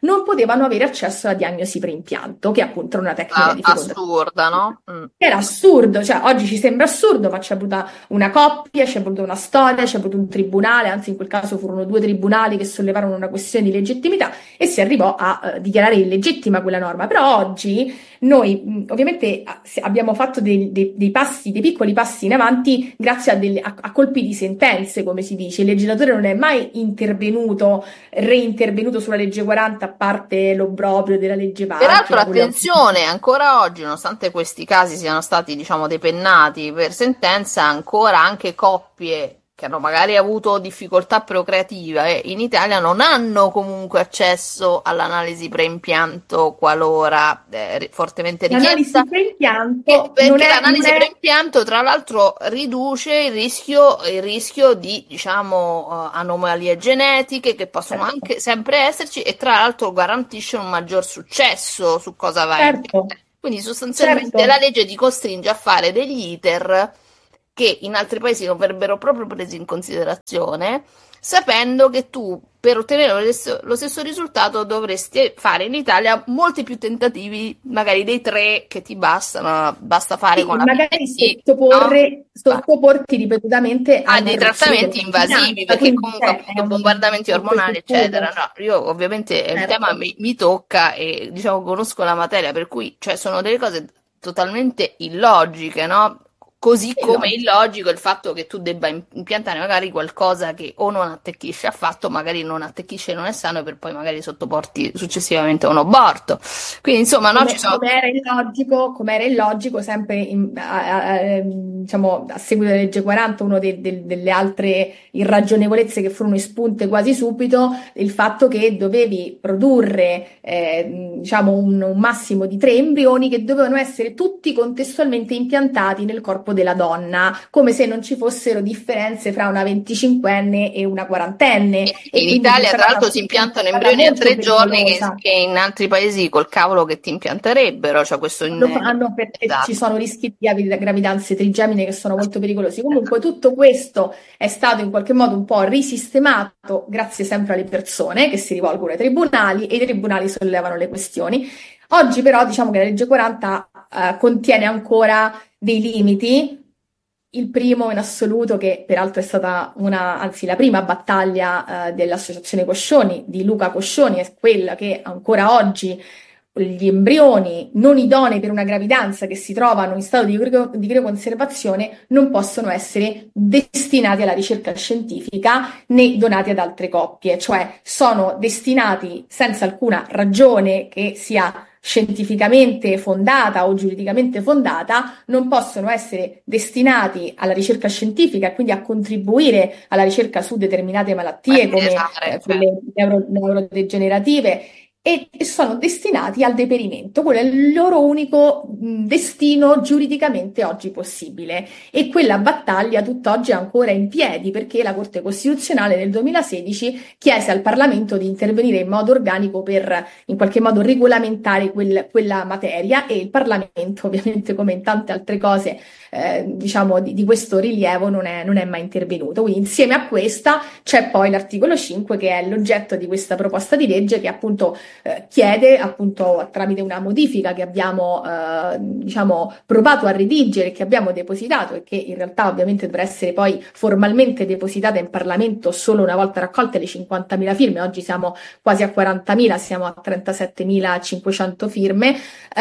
non potevano avere accesso alla diagnosi preimpianto, che appunto era una tecnica Ah, di fecondazione. assurda, no? Mm. Era assurdo, cioè oggi ci sembra assurdo, ma c'è voluta una coppia, c'è voluta una storia, c'è voluto un tribunale, anzi in quel caso furono due tribunali che sollevarono una questione di legittimità e si arrivò a eh, dichiarare illegittima quella norma. Però oggi noi mh, ovviamente a- se- abbiamo fatto dei, dei- dei passi, dei piccoli passi in avanti grazie a, delle- a- a colpi di sentenze, come si dice. Il legislatore non è mai intervenuto, reintervenuto sulla legge quaranta, a parte l'obbrobrio della legge Peraltro, Parchi, quello- attenzione, ancora oggi, nonostante questi casi siano stati, diciamo, depennati per sentenza, ancora anche coppie che hanno magari avuto difficoltà procreative in Italia non hanno comunque accesso all'analisi preimpianto qualora eh, fortemente L'analisi richiesta. preimpianto Perché non è, l'analisi non è- preimpianto, tra l'altro, riduce il rischio, il rischio di, diciamo, eh, anomalie genetiche che possono Certo. anche sempre esserci e tra l'altro garantisce un maggior successo su cosa va in Certo, mente. Quindi sostanzialmente certo. la legge ti costringe a fare degli iter che in altri paesi non verrebbero proprio presi in considerazione, sapendo che tu per ottenere lo stesso, lo stesso risultato dovresti fare in Italia molti più tentativi, magari dei tre che ti bastano, basta fare Sì, con la magari P T C, sottoporre, no? sottoporti ripetutamente A a dei interruzioni trattamenti della invasivi, gravidanza, perché quindi comunque cioè, è appunto un, bombardamenti un ormonali, questo eccetera. punto. No, io ovviamente il Certo. tema mi, mi tocca e diciamo conosco la materia, per cui cioè, sono delle cose totalmente illogiche, no? Così come è Illogico. illogico il fatto che tu debba im- impiantare magari qualcosa che o non attecchisce affatto, magari non attecchisce e non è sano, per poi magari sottoporti successivamente a un aborto. Quindi insomma, no, ci Come, sono. come era illogico, come era illogico, sempre in- a, a- a- diciamo, a seguito della legge quaranta, una delle altre irragionevolezze che furono espunte quasi subito, il fatto che dovevi produrre eh, diciamo un, un massimo di tre embrioni che dovevano essere tutti contestualmente impiantati nel corpo della donna, come se non ci fossero differenze fra una venticinquenne e una quarantenne. In E quindi Italia, questa tra cosa l'altro, si impiantano era embrioni a molto tre giorni che, pericolosa. che in altri paesi col cavolo che ti impianterebbero, cioè questo in... Lo fanno perché ci Esatto. sono rischi di gravid- gravidanze trigemine che sono molto pericolosi. Comunque tutto questo è stato in qualche modo un po' risistemato grazie sempre alle persone che si rivolgono ai tribunali e i tribunali sollevano le questioni. Oggi però diciamo che la legge quaranta eh, contiene ancora dei limiti. Il primo in assoluto, che peraltro è stata una, anzi la prima battaglia eh, dell'Associazione Coscioni, di Luca Coscioni, è quella che ancora oggi gli embrioni non idonei per una gravidanza che si trovano in stato di, crio- di crioconservazione non possono essere destinati alla ricerca scientifica né donati ad altre coppie, cioè sono destinati senza alcuna ragione che sia scientificamente fondata o giuridicamente fondata, non possono essere destinati alla ricerca scientifica e quindi a contribuire alla ricerca su determinate malattie come Esatto, eh, quelle neuro- neurodegenerative e e sono destinati al deperimento. Quello è il loro unico mh, destino giuridicamente oggi possibile. E quella battaglia tutt'oggi è ancora in piedi perché la Corte Costituzionale nel duemilasedici chiese al Parlamento di intervenire in modo organico per in qualche modo regolamentare quel- quella materia e il Parlamento, ovviamente come in tante altre cose, eh, diciamo di, di questo rilievo, non è, non è mai intervenuto. Quindi insieme a questa c'è poi l'articolo cinque che è l'oggetto di questa proposta di legge che appunto eh, chiede appunto tramite una modifica che abbiamo eh, diciamo provato a redigere, che abbiamo depositato e che in realtà ovviamente dovrà essere poi formalmente depositata in Parlamento solo una volta raccolte le cinquantamila firme. Oggi siamo quasi a quarantamila, siamo a trentasettemilacinquecento firme.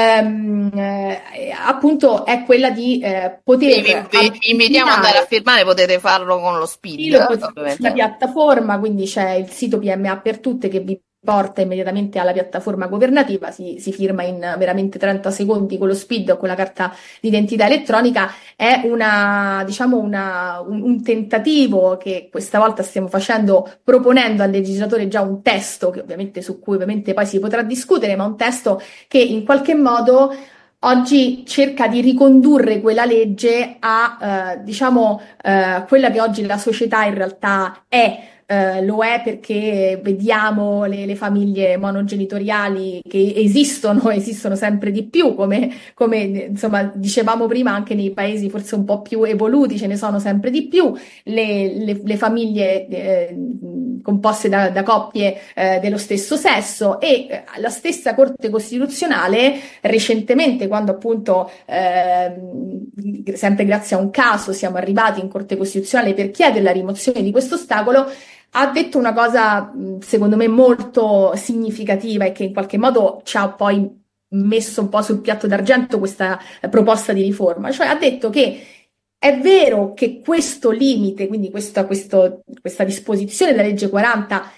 Ehm, eh, appunto è quella di eh, poter Sì, vi, vi- vi invitiamo ad andare a firmare, potete farlo con lo speed, sì, lo potete ovviamente. sulla piattaforma, quindi c'è il sito P M A per tutte che vi porta immediatamente alla piattaforma governativa, si, si firma in veramente trenta secondi con lo speed o con la carta d'identità elettronica. È una, diciamo una, un, un tentativo che questa volta stiamo facendo proponendo al legislatore già un testo che ovviamente su cui ovviamente poi si potrà discutere, ma un testo che in qualche modo oggi cerca di ricondurre quella legge a, eh, diciamo, eh, quella che oggi la società in realtà è. Eh, lo è perché vediamo le, le famiglie monogenitoriali che esistono, esistono sempre di più, come, come insomma dicevamo prima, anche nei paesi forse un po' più evoluti ce ne sono sempre di più. Le, le, le famiglie eh, composte da, da coppie eh, dello stesso sesso, e eh, la stessa Corte Costituzionale recentemente, quando appunto eh, sempre grazie a un caso siamo arrivati in Corte Costituzionale per chiedere la rimozione di questo ostacolo, ha detto una cosa secondo me molto significativa e che in qualche modo ci ha poi messo un po' sul piatto d'argento questa proposta di riforma, cioè ha detto che è vero che questo limite, quindi questa, questo, questa disposizione della legge quaranta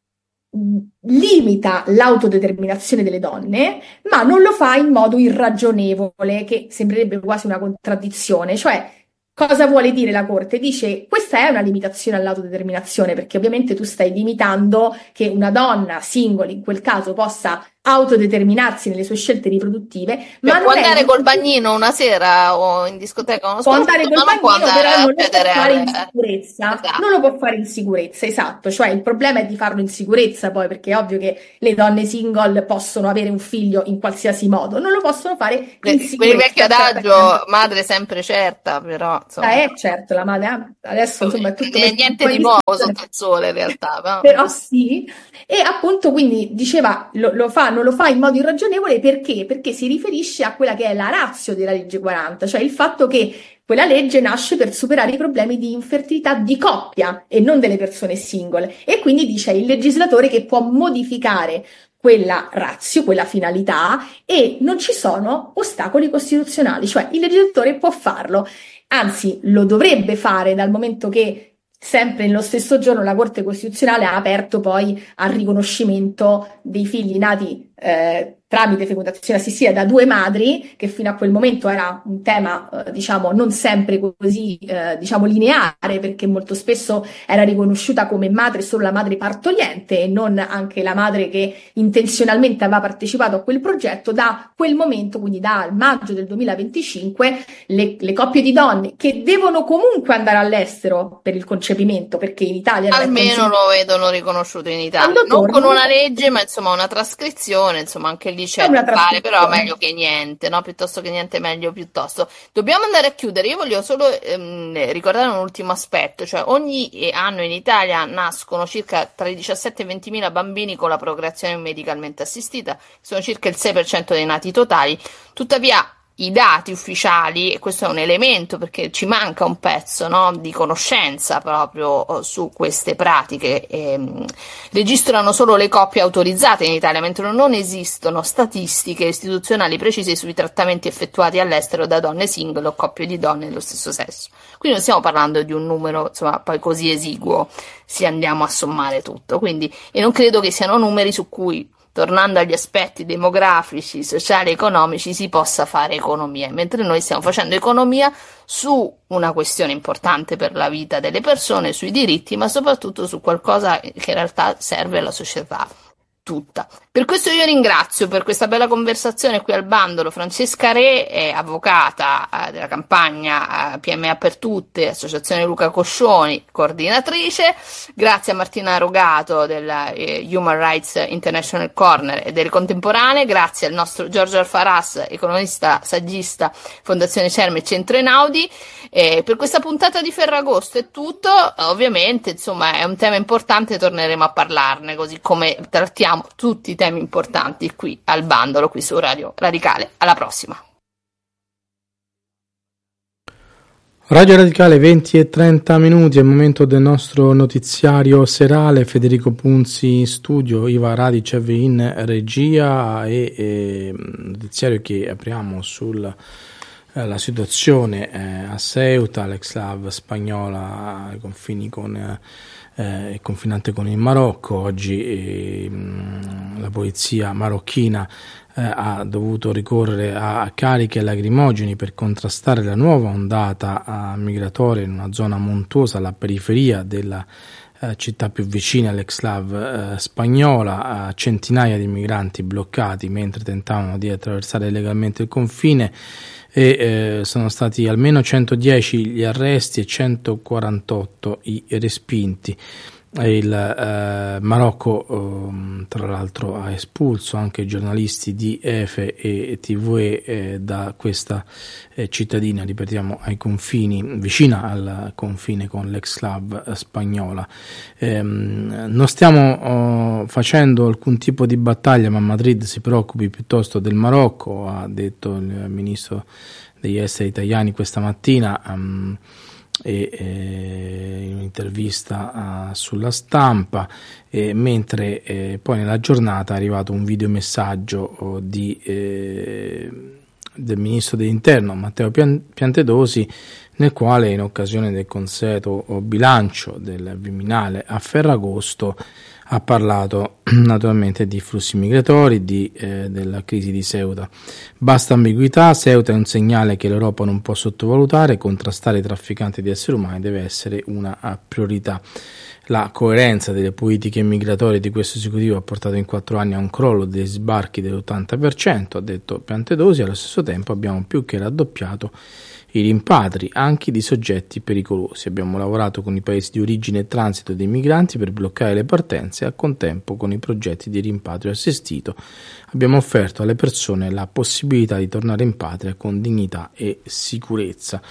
limita l'autodeterminazione delle donne, ma non lo fa in modo irragionevole, che sembrerebbe quasi una contraddizione, cioè cosa vuole dire la Corte? Dice questa è una limitazione all'autodeterminazione, perché ovviamente tu stai limitando che una donna singola in quel caso possa autodeterminarsi nelle sue scelte riproduttive, ma non può è andare col bagnino una sera o in discoteca uno può andare col bagnino, può andare però non lo può fare in al... sicurezza, esatto. non lo può fare in sicurezza, esatto, cioè il problema è di farlo in sicurezza poi, perché è ovvio che le donne single possono avere un figlio in qualsiasi modo, non lo possono fare in per sicurezza. Il vecchio adagio, madre sempre certa, però insomma. Ah, è certo, la madre adesso insomma è tutto eh, niente di nuovo sotto il sole in realtà, però, però sì, e appunto quindi diceva lo, lo fa, non lo fa in modo irragionevole perché? Perché si riferisce a quella che è la ratio della legge quaranta, cioè il fatto che quella legge nasce per superare i problemi di infertilità di coppia e non delle persone singole, e quindi dice il legislatore che può modificare quella ratio, quella finalità, e non ci sono ostacoli costituzionali, cioè il legislatore può farlo, anzi lo dovrebbe fare, dal momento che sempre nello stesso giorno la Corte Costituzionale ha aperto poi al riconoscimento dei figli nati eh, tramite fecondazione assistita da due madri, che fino a quel momento era un tema eh, diciamo non sempre così eh, diciamo lineare, perché molto spesso era riconosciuta come madre solo la madre partoriente e non anche la madre che intenzionalmente aveva partecipato a quel progetto. Da quel momento, quindi dal maggio del duemilaventicinque, le, le coppie di donne che devono comunque andare all'estero per il concepimento, perché in Italia almeno lo vedono riconosciuto in Italia, non torno, con una legge, ma insomma una trascrizione, insomma anche lì c'è da fare, però meglio che niente, no? Piuttosto che niente, meglio piuttosto. Dobbiamo andare a chiudere. Io voglio solo ehm, ricordare un ultimo aspetto, cioè ogni anno in Italia nascono circa tra i diciassette e i ventimila bambini con la procreazione medicalmente assistita, sono circa il sei per cento dei nati totali. Tuttavia i dati ufficiali, e questo è un elemento perché ci manca un pezzo, no, di conoscenza proprio su queste pratiche, ehm, registrano solo le coppie autorizzate in Italia, mentre non esistono statistiche istituzionali precise sui trattamenti effettuati all'estero da donne single o coppie di donne dello stesso sesso. Quindi non stiamo parlando di un numero insomma poi così esiguo se andiamo a sommare tutto, quindi, e non credo che siano numeri su cui, tornando agli aspetti demografici, sociali e economici, si possa fare economia, mentre noi stiamo facendo economia su una questione importante per la vita delle persone, sui diritti, ma soprattutto su qualcosa che in realtà serve alla società tutta. Per questo io ringrazio per questa bella conversazione qui al bandolo Francesca Re, è avvocata eh, della campagna eh, P M A per tutte, associazione Luca Coscioni, coordinatrice. Grazie a Martina Rogato della eh, Human Rights International Corner e delle Contemporanee, grazie al nostro Giorgio Alfaras, economista, saggista, Fondazione Cerme e Centro Einaudi. Eh, per questa puntata di Ferragosto è tutto, ovviamente insomma è un tema importante, torneremo a parlarne, così come trattiamo tutti i temi importanti qui al bandolo, qui su Radio Radicale. Alla prossima. Radio Radicale, venti e trenta minuti, è il momento del nostro notiziario serale. Federico Punzi in studio, Iva Radicev in regia, e, e notiziario che apriamo sulla eh, situazione eh, a Ceuta, l'ex-Slav spagnola ai confini con eh, eh, confinante con il Marocco. Oggi eh, la polizia marocchina eh, ha dovuto ricorrere a, a cariche e lacrimogeni per contrastare la nuova ondata eh, migratoria in una zona montuosa alla periferia della eh, città più vicina all'ex-Slav eh, spagnola. Eh, centinaia di migranti bloccati mentre tentavano di attraversare legalmente il confine, e eh, sono stati almeno centodieci gli arresti e centoquarantotto i respinti. il eh, Marocco eh, tra l'altro ha espulso anche i giornalisti di Efe e T V E eh, da questa eh, cittadina, ripetiamo, ai confini, vicina al confine con l'ex-Clav spagnola. Eh, non stiamo oh, facendo alcun tipo di battaglia, ma Madrid si preoccupi piuttosto del Marocco, ha detto il ministro degli esteri italiani questa mattina. Um, E, eh, in un'intervista uh, sulla Stampa, eh, mentre eh, poi nella giornata è arrivato un videomessaggio oh, di, eh, del ministro dell'interno Matteo Pian- Piantedosi, nel quale, in occasione del consueto bilancio del Viminale a Ferragosto, ha parlato naturalmente di flussi migratori, di, eh, della crisi di Ceuta. Basta ambiguità, Ceuta è un segnale che l'Europa non può sottovalutare, contrastare i trafficanti di esseri umani deve essere una priorità. La coerenza delle politiche migratorie di questo esecutivo ha portato in quattro anni a un crollo dei sbarchi dell'ottanta per cento, ha detto Piantedosi. Allo stesso tempo abbiamo più che raddoppiato i rimpatri anche di soggetti pericolosi. Abbiamo lavorato con i paesi di origine e transito dei migranti per bloccare le partenze e a contempo con i progetti di rimpatrio assistito abbiamo offerto alle persone la possibilità di tornare in patria con dignità e sicurezza.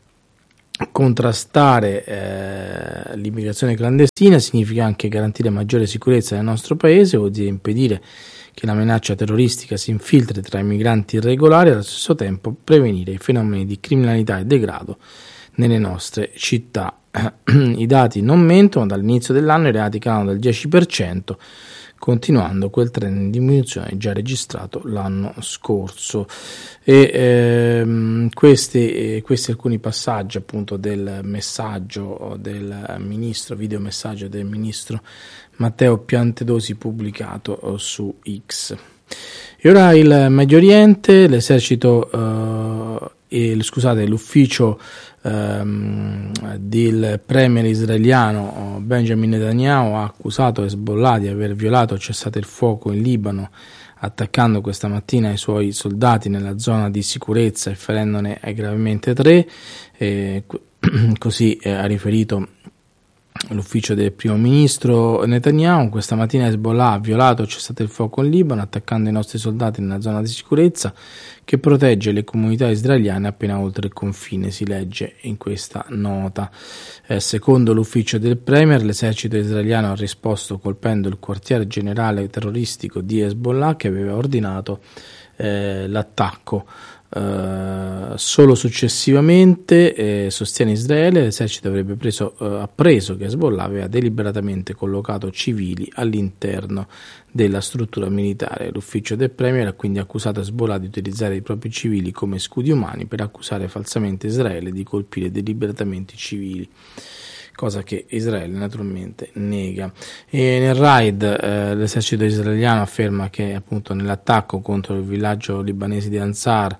Contrastare eh, l'immigrazione clandestina significa anche garantire maggiore sicurezza nel nostro paese, vuol dire impedire che la minaccia terroristica si infiltri tra i migranti irregolari e allo stesso tempo prevenire i fenomeni di criminalità e degrado nelle nostre città. I dati non mentono, dall'inizio dell'anno i reati calano del dieci per cento, continuando quel trend in diminuzione già registrato l'anno scorso. E ehm, questi, eh, questi alcuni passaggi appunto del messaggio del ministro, video messaggio del ministro Matteo Piantedosi pubblicato su X. E ora il Medio Oriente, l'esercito eh, e scusate, l'ufficio ehm, del premier israeliano Benjamin Netanyahu ha accusato Hezbollah di aver violato il cessate il fuoco in Libano, attaccando questa mattina i suoi soldati nella zona di sicurezza e ferendone gravemente tre, eh, così eh, ha riferito l'ufficio del primo ministro Netanyahu. Questa mattina Hezbollah ha violato il cessate il fuoco in Libano, attaccando i nostri soldati nella zona di sicurezza che protegge le comunità israeliane appena oltre il confine, si legge in questa nota. Eh, secondo l'ufficio del premier, l'esercito israeliano ha risposto colpendo il quartier generale terroristico di Hezbollah, che aveva ordinato eh, l'attacco. Uh, solo successivamente, eh, sostiene Israele, l'esercito avrebbe preso, uh, appreso che Hezbollah aveva deliberatamente collocato civili all'interno della struttura militare. L'ufficio del premier ha quindi accusato Hezbollah di utilizzare i propri civili come scudi umani per accusare falsamente Israele di colpire deliberatamente i civili, cosa che Israele naturalmente nega. E nel raid eh, l'esercito israeliano afferma che appunto nell'attacco contro il villaggio libanese di Ansar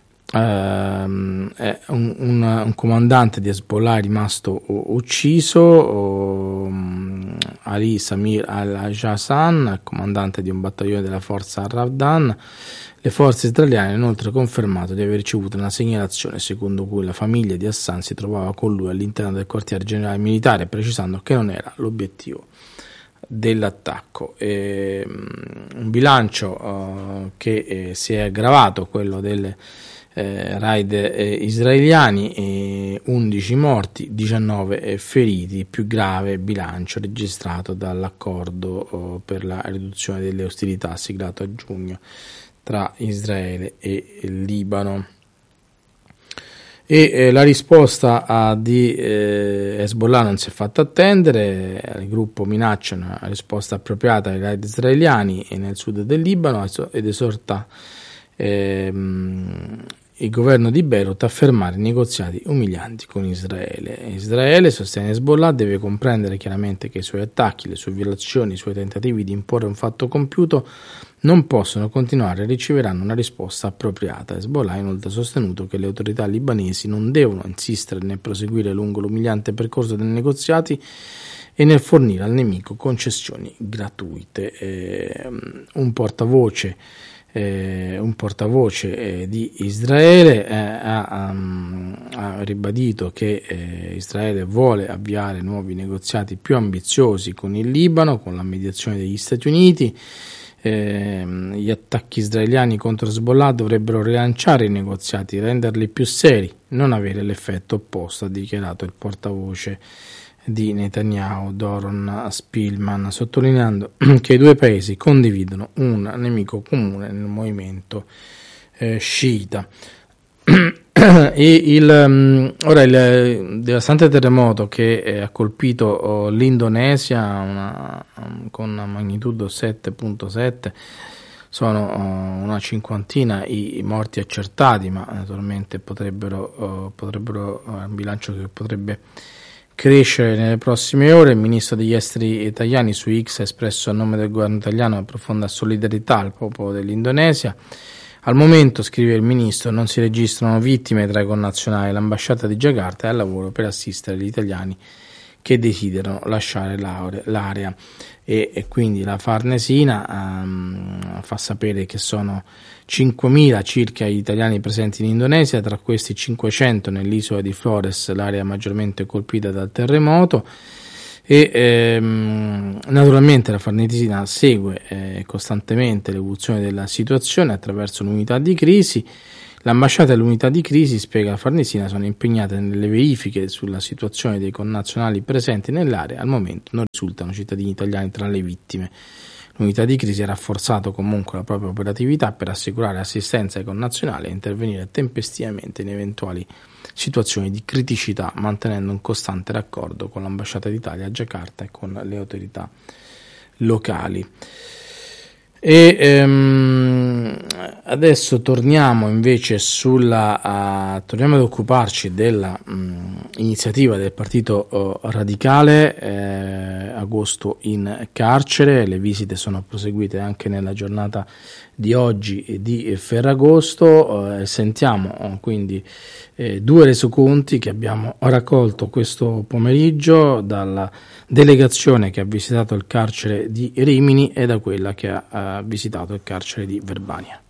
ehm, è un, un, un comandante di Hezbollah è rimasto ucciso, o, Ali Samir al-Jassan, comandante di un battaglione della forza Al-Ravdan. Le forze israeliane hanno inoltre confermato di aver ricevuto una segnalazione secondo cui la famiglia di Hassan si trovava con lui all'interno del quartier generale militare, precisando che non era l'obiettivo dell'attacco. E, um, un bilancio uh, che eh, si è aggravato, quello delle eh, raid eh, israeliani, eh, undici morti, diciannove feriti, più grave bilancio registrato dall'accordo uh, per la riduzione delle ostilità siglato a giugno tra Israele e il Libano. E eh, la risposta a, di eh, Hezbollah non si è fatta attendere. Il gruppo minaccia una risposta appropriata ai raid israeliani e nel sud del Libano ed esorta ehm, il governo di Beirut a fermare negoziati umilianti con Israele. Israele, sostiene Hezbollah, deve comprendere chiaramente che i suoi attacchi, le sue violazioni, i suoi tentativi di imporre un fatto compiuto non possono continuare e riceveranno una risposta appropriata. Hezbollah ha inoltre sostenuto che le autorità libanesi non devono insistere nel proseguire lungo l'umiliante percorso dei negoziati e nel fornire al nemico concessioni gratuite. Eh, un portavoce eh, un portavoce eh, di Israele eh, ha, um, ha ribadito che eh, Israele vuole avviare nuovi negoziati più ambiziosi con il Libano, con la mediazione degli Stati Uniti. Eh, gli attacchi israeliani contro Hezbollah dovrebbero rilanciare i negoziati, renderli più seri, non avere l'effetto opposto, ha dichiarato il portavoce di Netanyahu, Doron Spilman, sottolineando che i due paesi condividono un nemico comune nel movimento eh, sciita. E il, um, ora il devastante terremoto che eh, ha colpito oh, l'Indonesia una, um, con una magnitudo sette virgola sette, sono oh, una cinquantina i, i morti accertati, ma naturalmente potrebbero, oh, potrebbero oh, un bilancio che potrebbe crescere nelle prossime ore. Il ministro degli esteri italiani su X ha espresso a nome del governo italiano una profonda solidarietà al popolo dell'Indonesia. Al momento, scrive il ministro, non si registrano vittime tra i connazionali. L'ambasciata di Giacarta è al lavoro per assistere gli italiani che desiderano lasciare l'area. E, e quindi la Farnesina um, fa sapere che sono cinquemila circa gli italiani presenti in Indonesia, tra questi cinquecento nell'isola di Flores, l'area maggiormente colpita dal terremoto. E ehm, naturalmente la Farnesina segue eh, costantemente l'evoluzione della situazione attraverso l'unità di crisi. L'ambasciata e l'unità di crisi, spiega la Farnesina, sono impegnate nelle verifiche sulla situazione dei connazionali presenti nell'area. Al momento non risultano cittadini italiani tra le vittime. L'unità di crisi ha rafforzato comunque la propria operatività per assicurare assistenza ai connazionali e intervenire tempestivamente in eventuali situazioni di criticità, mantenendo un costante raccordo con l'ambasciata d'Italia a Giacarta e con le autorità locali. E ehm, adesso torniamo invece sulla uh, torniamo ad occuparci della um, iniziativa del Partito uh, Radicale, eh, agosto in carcere. Le visite sono proseguite anche nella giornata di oggi e di Ferragosto. Eh, sentiamo uh, quindi eh, due resoconti che abbiamo raccolto questo pomeriggio dalla delegazione che ha visitato il carcere di Rimini e da quella che ha uh, visitato il carcere di Verbania.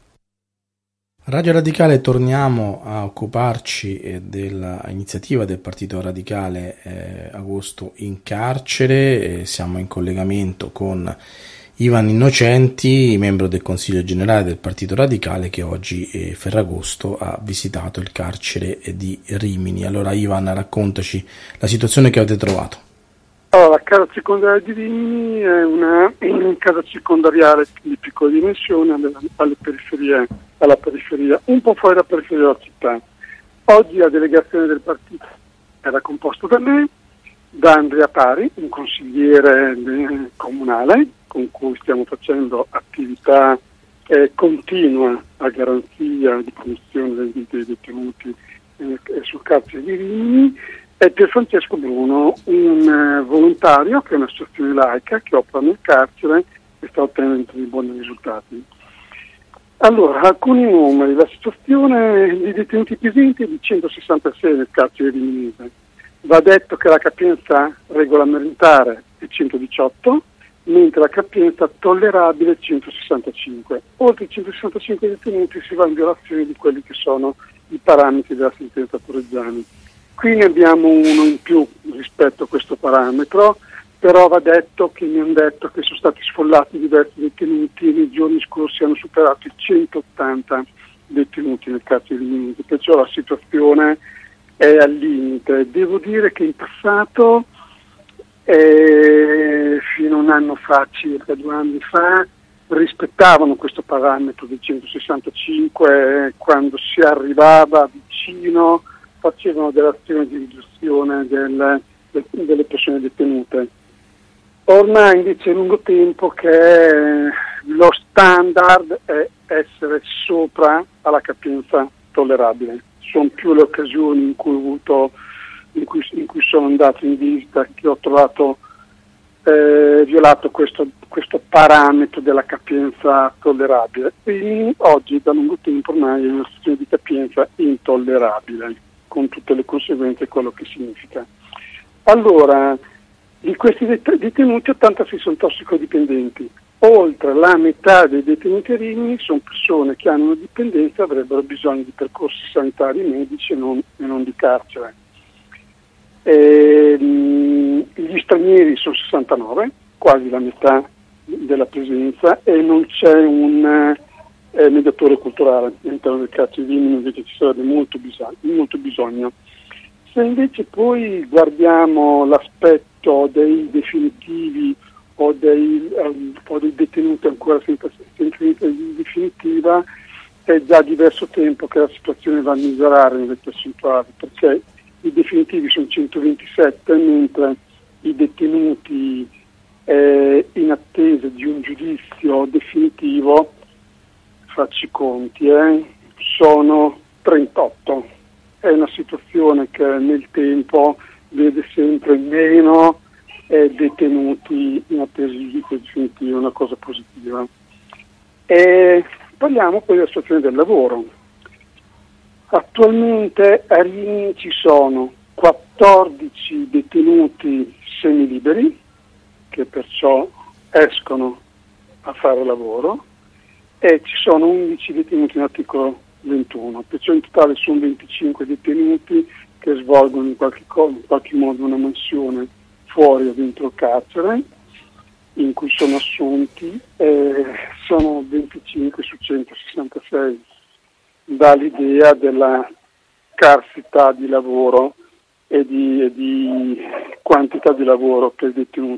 Radio Radicale, torniamo a occuparci eh, dell'iniziativa del Partito Radicale eh, agosto in carcere. Eh, siamo in collegamento con Ivan Innocenti, membro del Consiglio Generale del Partito Radicale, che oggi eh, Ferragosto ha visitato il carcere di Rimini. Allora Ivan, raccontaci la situazione che avete trovato. Allora, la casa circondariale di Rimini è una casa circondariale di piccola dimensione alle, alle periferie, alla periferia, un po' fuori dalla periferia della città. Oggi la delegazione del partito era composta da me, da Andrea Pari, un consigliere eh, comunale con cui stiamo facendo attività eh, continua a garanzia di promozione dei, dei detenuti eh, sul carcere di Rimini, e Pier Francesco Bruno, un eh, volontario che è un'associazione laica che opera nel carcere e sta ottenendo dei buoni risultati. Allora, alcuni numeri. La situazione di detenuti presenti è di centosessantasei nel carcere di Rimini. Va detto che la capienza regolamentare è centodiciotto, mentre la capienza tollerabile è centosessantacinque. Oltre i centosessantacinque detenuti si va in violazione di quelli che sono i parametri della sentenza Torreggiani. Qui ne abbiamo uno in più rispetto a questo parametro, però va detto che mi hanno detto che sono stati sfollati diversi detenuti e nei giorni scorsi hanno superato i centottanta detenuti nel carcere di Rimini, perciò la situazione è al limite. Devo dire che in passato, eh, fino a un anno fa, circa due anni fa, rispettavano questo parametro del centosessantacinque, eh, quando si arrivava vicino facevano delle azioni di riduzione del, del, delle persone detenute. Ormai invece è lungo tempo che lo standard è essere sopra alla capienza tollerabile. Sono più le occasioni in cui ho avuto, in cui, in cui sono andato in visita, che ho trovato eh, violato questo, questo parametro della capienza tollerabile. E oggi da lungo tempo ormai è una situazione di capienza intollerabile, con tutte le conseguenze quello che significa. Allora, di questi detenuti ottantasei sono tossicodipendenti, oltre la metà dei detenuti a Rimini sono persone che hanno una dipendenza e avrebbero bisogno di percorsi sanitari e medici e non, e non di carcere. E, mh, gli stranieri sono sessantanove, quasi la metà della presenza, e non c'è un eh, mediatore culturale all'interno del carcere di Rimini, invece ci sarebbe molto bisogno, molto bisogno. Se invece poi guardiamo l'aspetto dei definitivi o dei, um, o dei detenuti ancora senza sentenza definitiva, è già diverso tempo che la situazione va a migliorare nelle percentuali, perché i definitivi sono centoventisette, mentre i detenuti eh, in attesa di un giudizio definitivo, facci i conti, eh, sono trentotto. È una situazione che nel tempo vede sempre meno eh, detenuti in attesa di giudizio definitivo, una cosa positiva. E parliamo poi della situazione del lavoro. Attualmente a Rimini ci sono quattordici detenuti semiliberi, che perciò escono a fare lavoro, e ci sono undici detenuti in articolo ventuno, perciò in totale sono venticinque detenuti che svolgono in qualche, in qualche modo una mansione fuori o dentro il carcere, in cui sono assunti, eh, sono venticinque su centosessantasei, dà l'idea della scarsità di lavoro e di, e di quantità di lavoro per i detenuti.